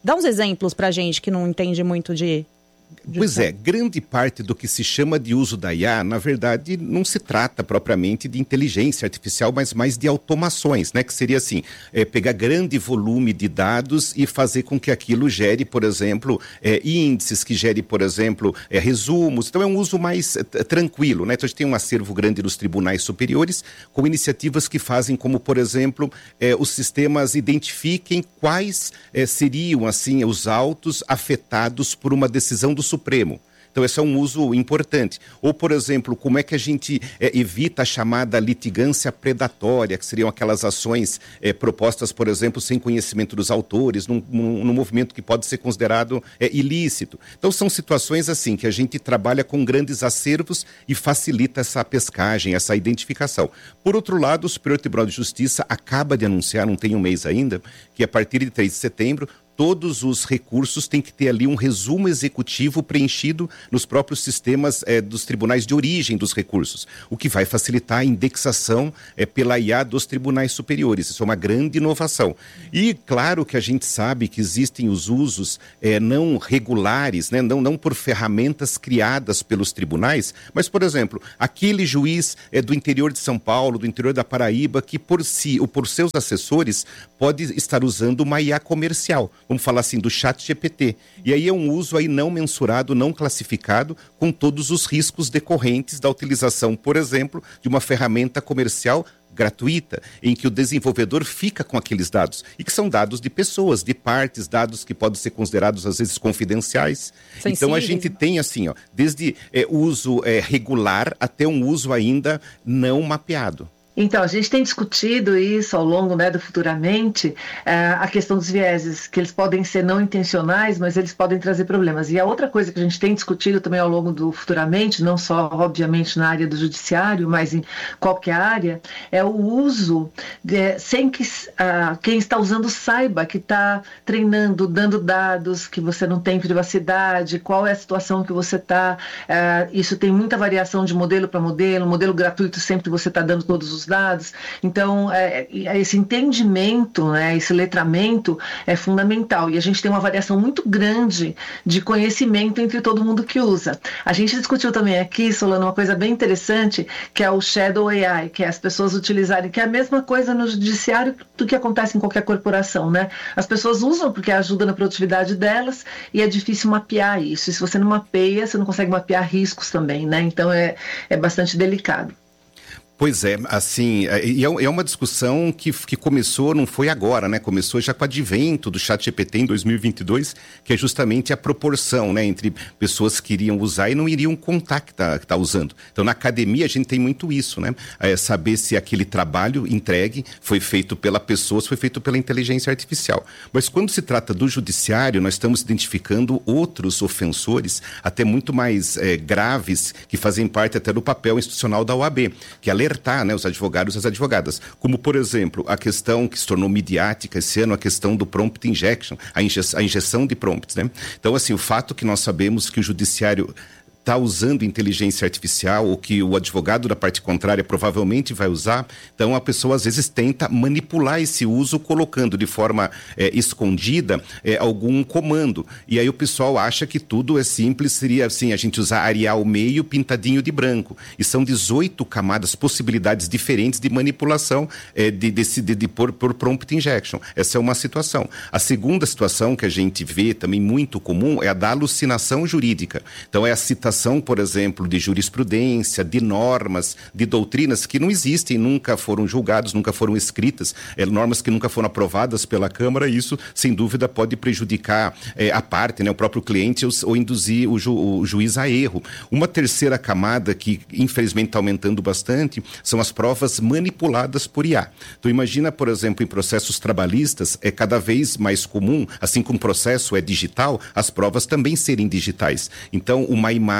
Dá uns exemplos pra gente que não entende muito de... Pois é, grande parte do que se chama de uso da I A, na verdade, não se trata propriamente de inteligência artificial, mas mais de automações, né? Que seria assim, é, pegar grande volume de dados e fazer com que aquilo gere, por exemplo, é, índices, que gere, por exemplo, é, resumos. Então é um uso mais é, tranquilo, né? Então a gente tem um acervo grande nos tribunais superiores, com iniciativas que fazem como, por exemplo, é, os sistemas identifiquem quais é, seriam, assim, os autos afetados por uma decisão do Supremo. Então, esse é um uso importante. Ou, por exemplo, como é que a gente é, evita a chamada litigância predatória, que seriam aquelas ações é, propostas, por exemplo, sem conhecimento dos autores, num, num, num movimento que pode ser considerado é, ilícito. Então, são situações assim que a gente trabalha com grandes acervos e facilita essa pescagem, essa identificação. Por outro lado, o Superior Tribunal de Justiça acaba de anunciar, não tem um mês ainda, que a partir de três de setembro, todos os recursos têm que ter ali um resumo executivo preenchido nos próprios sistemas eh, dos tribunais de origem dos recursos, o que vai facilitar a indexação eh, pela I A dos tribunais superiores. Isso é uma grande inovação. E claro que a gente sabe que existem os usos eh, não regulares, né? não, não por ferramentas criadas pelos tribunais, mas, por exemplo, aquele juiz eh, do interior de São Paulo, do interior da Paraíba, que por si ou por seus assessores pode estar usando uma I A comercial. Vamos falar assim, do chat G P T. E aí é um uso aí não mensurado, não classificado, com todos os riscos decorrentes da utilização, por exemplo, de uma ferramenta comercial gratuita, em que o desenvolvedor fica com aqueles dados, e que são dados de pessoas, de partes, dados que podem ser considerados às vezes confidenciais. Sensíveis. Então a gente tem assim, ó, desde é, uso é, regular até um uso ainda não mapeado. Então, a gente tem discutido isso ao longo, né, do Futuramente, uh, a questão dos vieses, que eles podem ser não intencionais, mas eles podem trazer problemas. E a outra coisa que a gente tem discutido também ao longo do Futuramente, não só, obviamente, na área do judiciário, mas em qualquer área, é o uso, de, sem que uh, quem está usando saiba que está treinando, dando dados, que você não tem privacidade, qual é a situação que você está. Uh, isso tem muita variação de modelo para modelo, modelo gratuito sempre você está dando todos os dados. Então, é, esse entendimento, né, esse letramento é fundamental. E a gente tem uma variação muito grande de conhecimento entre todo mundo que usa. A gente discutiu também aqui, Solano, uma coisa bem interessante, que é o Shadow A I, que é as pessoas utilizarem, que é a mesma coisa no judiciário do que acontece em qualquer corporação, né? As pessoas usam porque ajuda na produtividade delas e é difícil mapear isso. E se você não mapeia, você não consegue mapear riscos também, né? Então, é, é bastante delicado. Pois é, assim, e é uma discussão que, que começou, não foi agora, né? Começou já com o advento do chat G P T em dois mil e vinte e dois, que é justamente a proporção, né? Entre pessoas que iriam usar e não iriam contar que tá, que tá usando. Então, na academia, a gente tem muito isso, né? É saber se aquele trabalho entregue foi feito pela pessoa, se foi feito pela inteligência artificial. Mas quando se trata do judiciário, nós estamos identificando outros ofensores, até muito mais é, graves, que fazem parte até do papel institucional da O A B, que é alertar, né, os advogados e as advogadas. Como, por exemplo, a questão que se tornou midiática esse ano, a questão do prompt injection, a, inje a injeção de prompts, né? Então, assim, o fato que nós sabemos que o judiciário está usando inteligência artificial, ou que o advogado da parte contrária provavelmente vai usar, então a pessoa às vezes tenta manipular esse uso colocando de forma é, escondida é, algum comando. E aí o pessoal acha que tudo é simples, seria assim, a gente usar Arial meio pintadinho de branco. E são dezoito camadas, possibilidades diferentes de manipulação é, de, de, de, de por, por prompt injection. Essa é uma situação. A segunda situação que a gente vê também muito comum é a da alucinação jurídica. Então é a citação, por exemplo, de jurisprudência, de normas, de doutrinas que não existem, nunca foram julgadas, nunca foram escritas, é, normas que nunca foram aprovadas pela Câmara, e isso, sem dúvida, pode prejudicar é, a parte, né, o próprio cliente, ou, ou induzir o, ju, o juiz a erro. Uma terceira camada que, infelizmente, está aumentando bastante, são as provas manipuladas por I A. Então, imagina, por exemplo, em processos trabalhistas, é cada vez mais comum, assim como o processo é digital, as provas também serem digitais. Então, uma imagem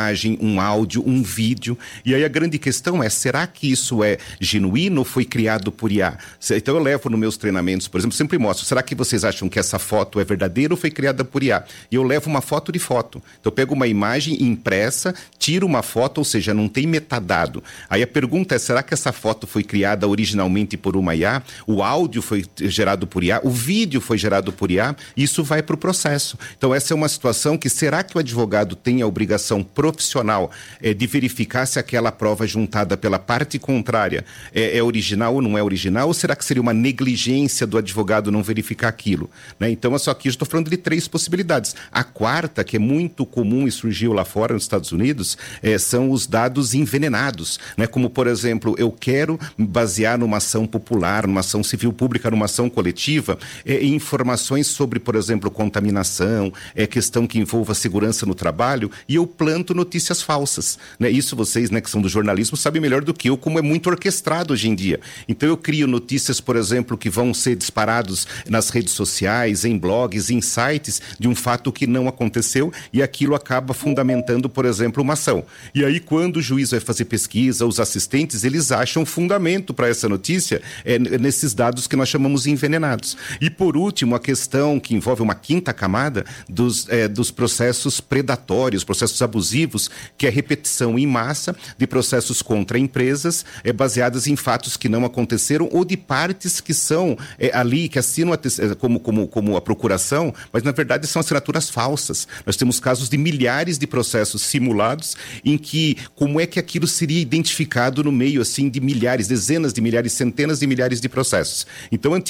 imagem, um áudio, um vídeo. E aí a grande questão é, será que isso é genuíno ou foi criado por I A? Então eu levo nos meus treinamentos, por exemplo, sempre mostro, será que vocês acham que essa foto é verdadeira ou foi criada por I A? E eu levo uma foto de foto. Então eu pego uma imagem impressa, tiro uma foto, ou seja, não tem metadado. Aí a pergunta é, será que essa foto foi criada originalmente por uma I A? O áudio foi gerado por I A? O vídeo foi gerado por I A? Isso vai para o processo. Então essa é uma situação que, será que o advogado tem a obrigação profissional é, de verificar se aquela prova juntada pela parte contrária é, é original ou não é original? Ou será que seria uma negligência do advogado não verificar aquilo? Né? Então, só aqui eu estou falando de três possibilidades. A quarta, que é muito comum e surgiu lá fora nos Estados Unidos, é, são os dados envenenados. Né? Como, por exemplo, eu quero basear numa ação popular, numa ação civil pública, numa ação coletiva, é, informações sobre, por exemplo, contaminação, é questão que envolva segurança no trabalho, e eu planto notícias falsas. Né? Isso vocês, né, que são do jornalismo, sabem melhor do que eu, como é muito orquestrado hoje em dia. Então eu crio notícias, por exemplo, que vão ser disparados nas redes sociais, em blogs, em sites, de um fato que não aconteceu, e aquilo acaba fundamentando, por exemplo, uma ação. E aí, quando o juiz vai fazer pesquisa, os assistentes, eles acham fundamento para essa notícia é, nesses dados que nós chamamos envenenados. E por último, a questão que envolve uma quinta camada dos, é, dos processos predatórios, processos abusivos, que é a repetição em massa de processos contra empresas é, baseadas em fatos que não aconteceram ou de partes que são é, ali, que assinam a, como, como, como a procuração, mas na verdade são assinaturas falsas. Nós temos casos de milhares de processos simulados em que, como é que aquilo seria identificado no meio assim de milhares, dezenas de milhares, centenas de milhares de processos. Então, antigamente,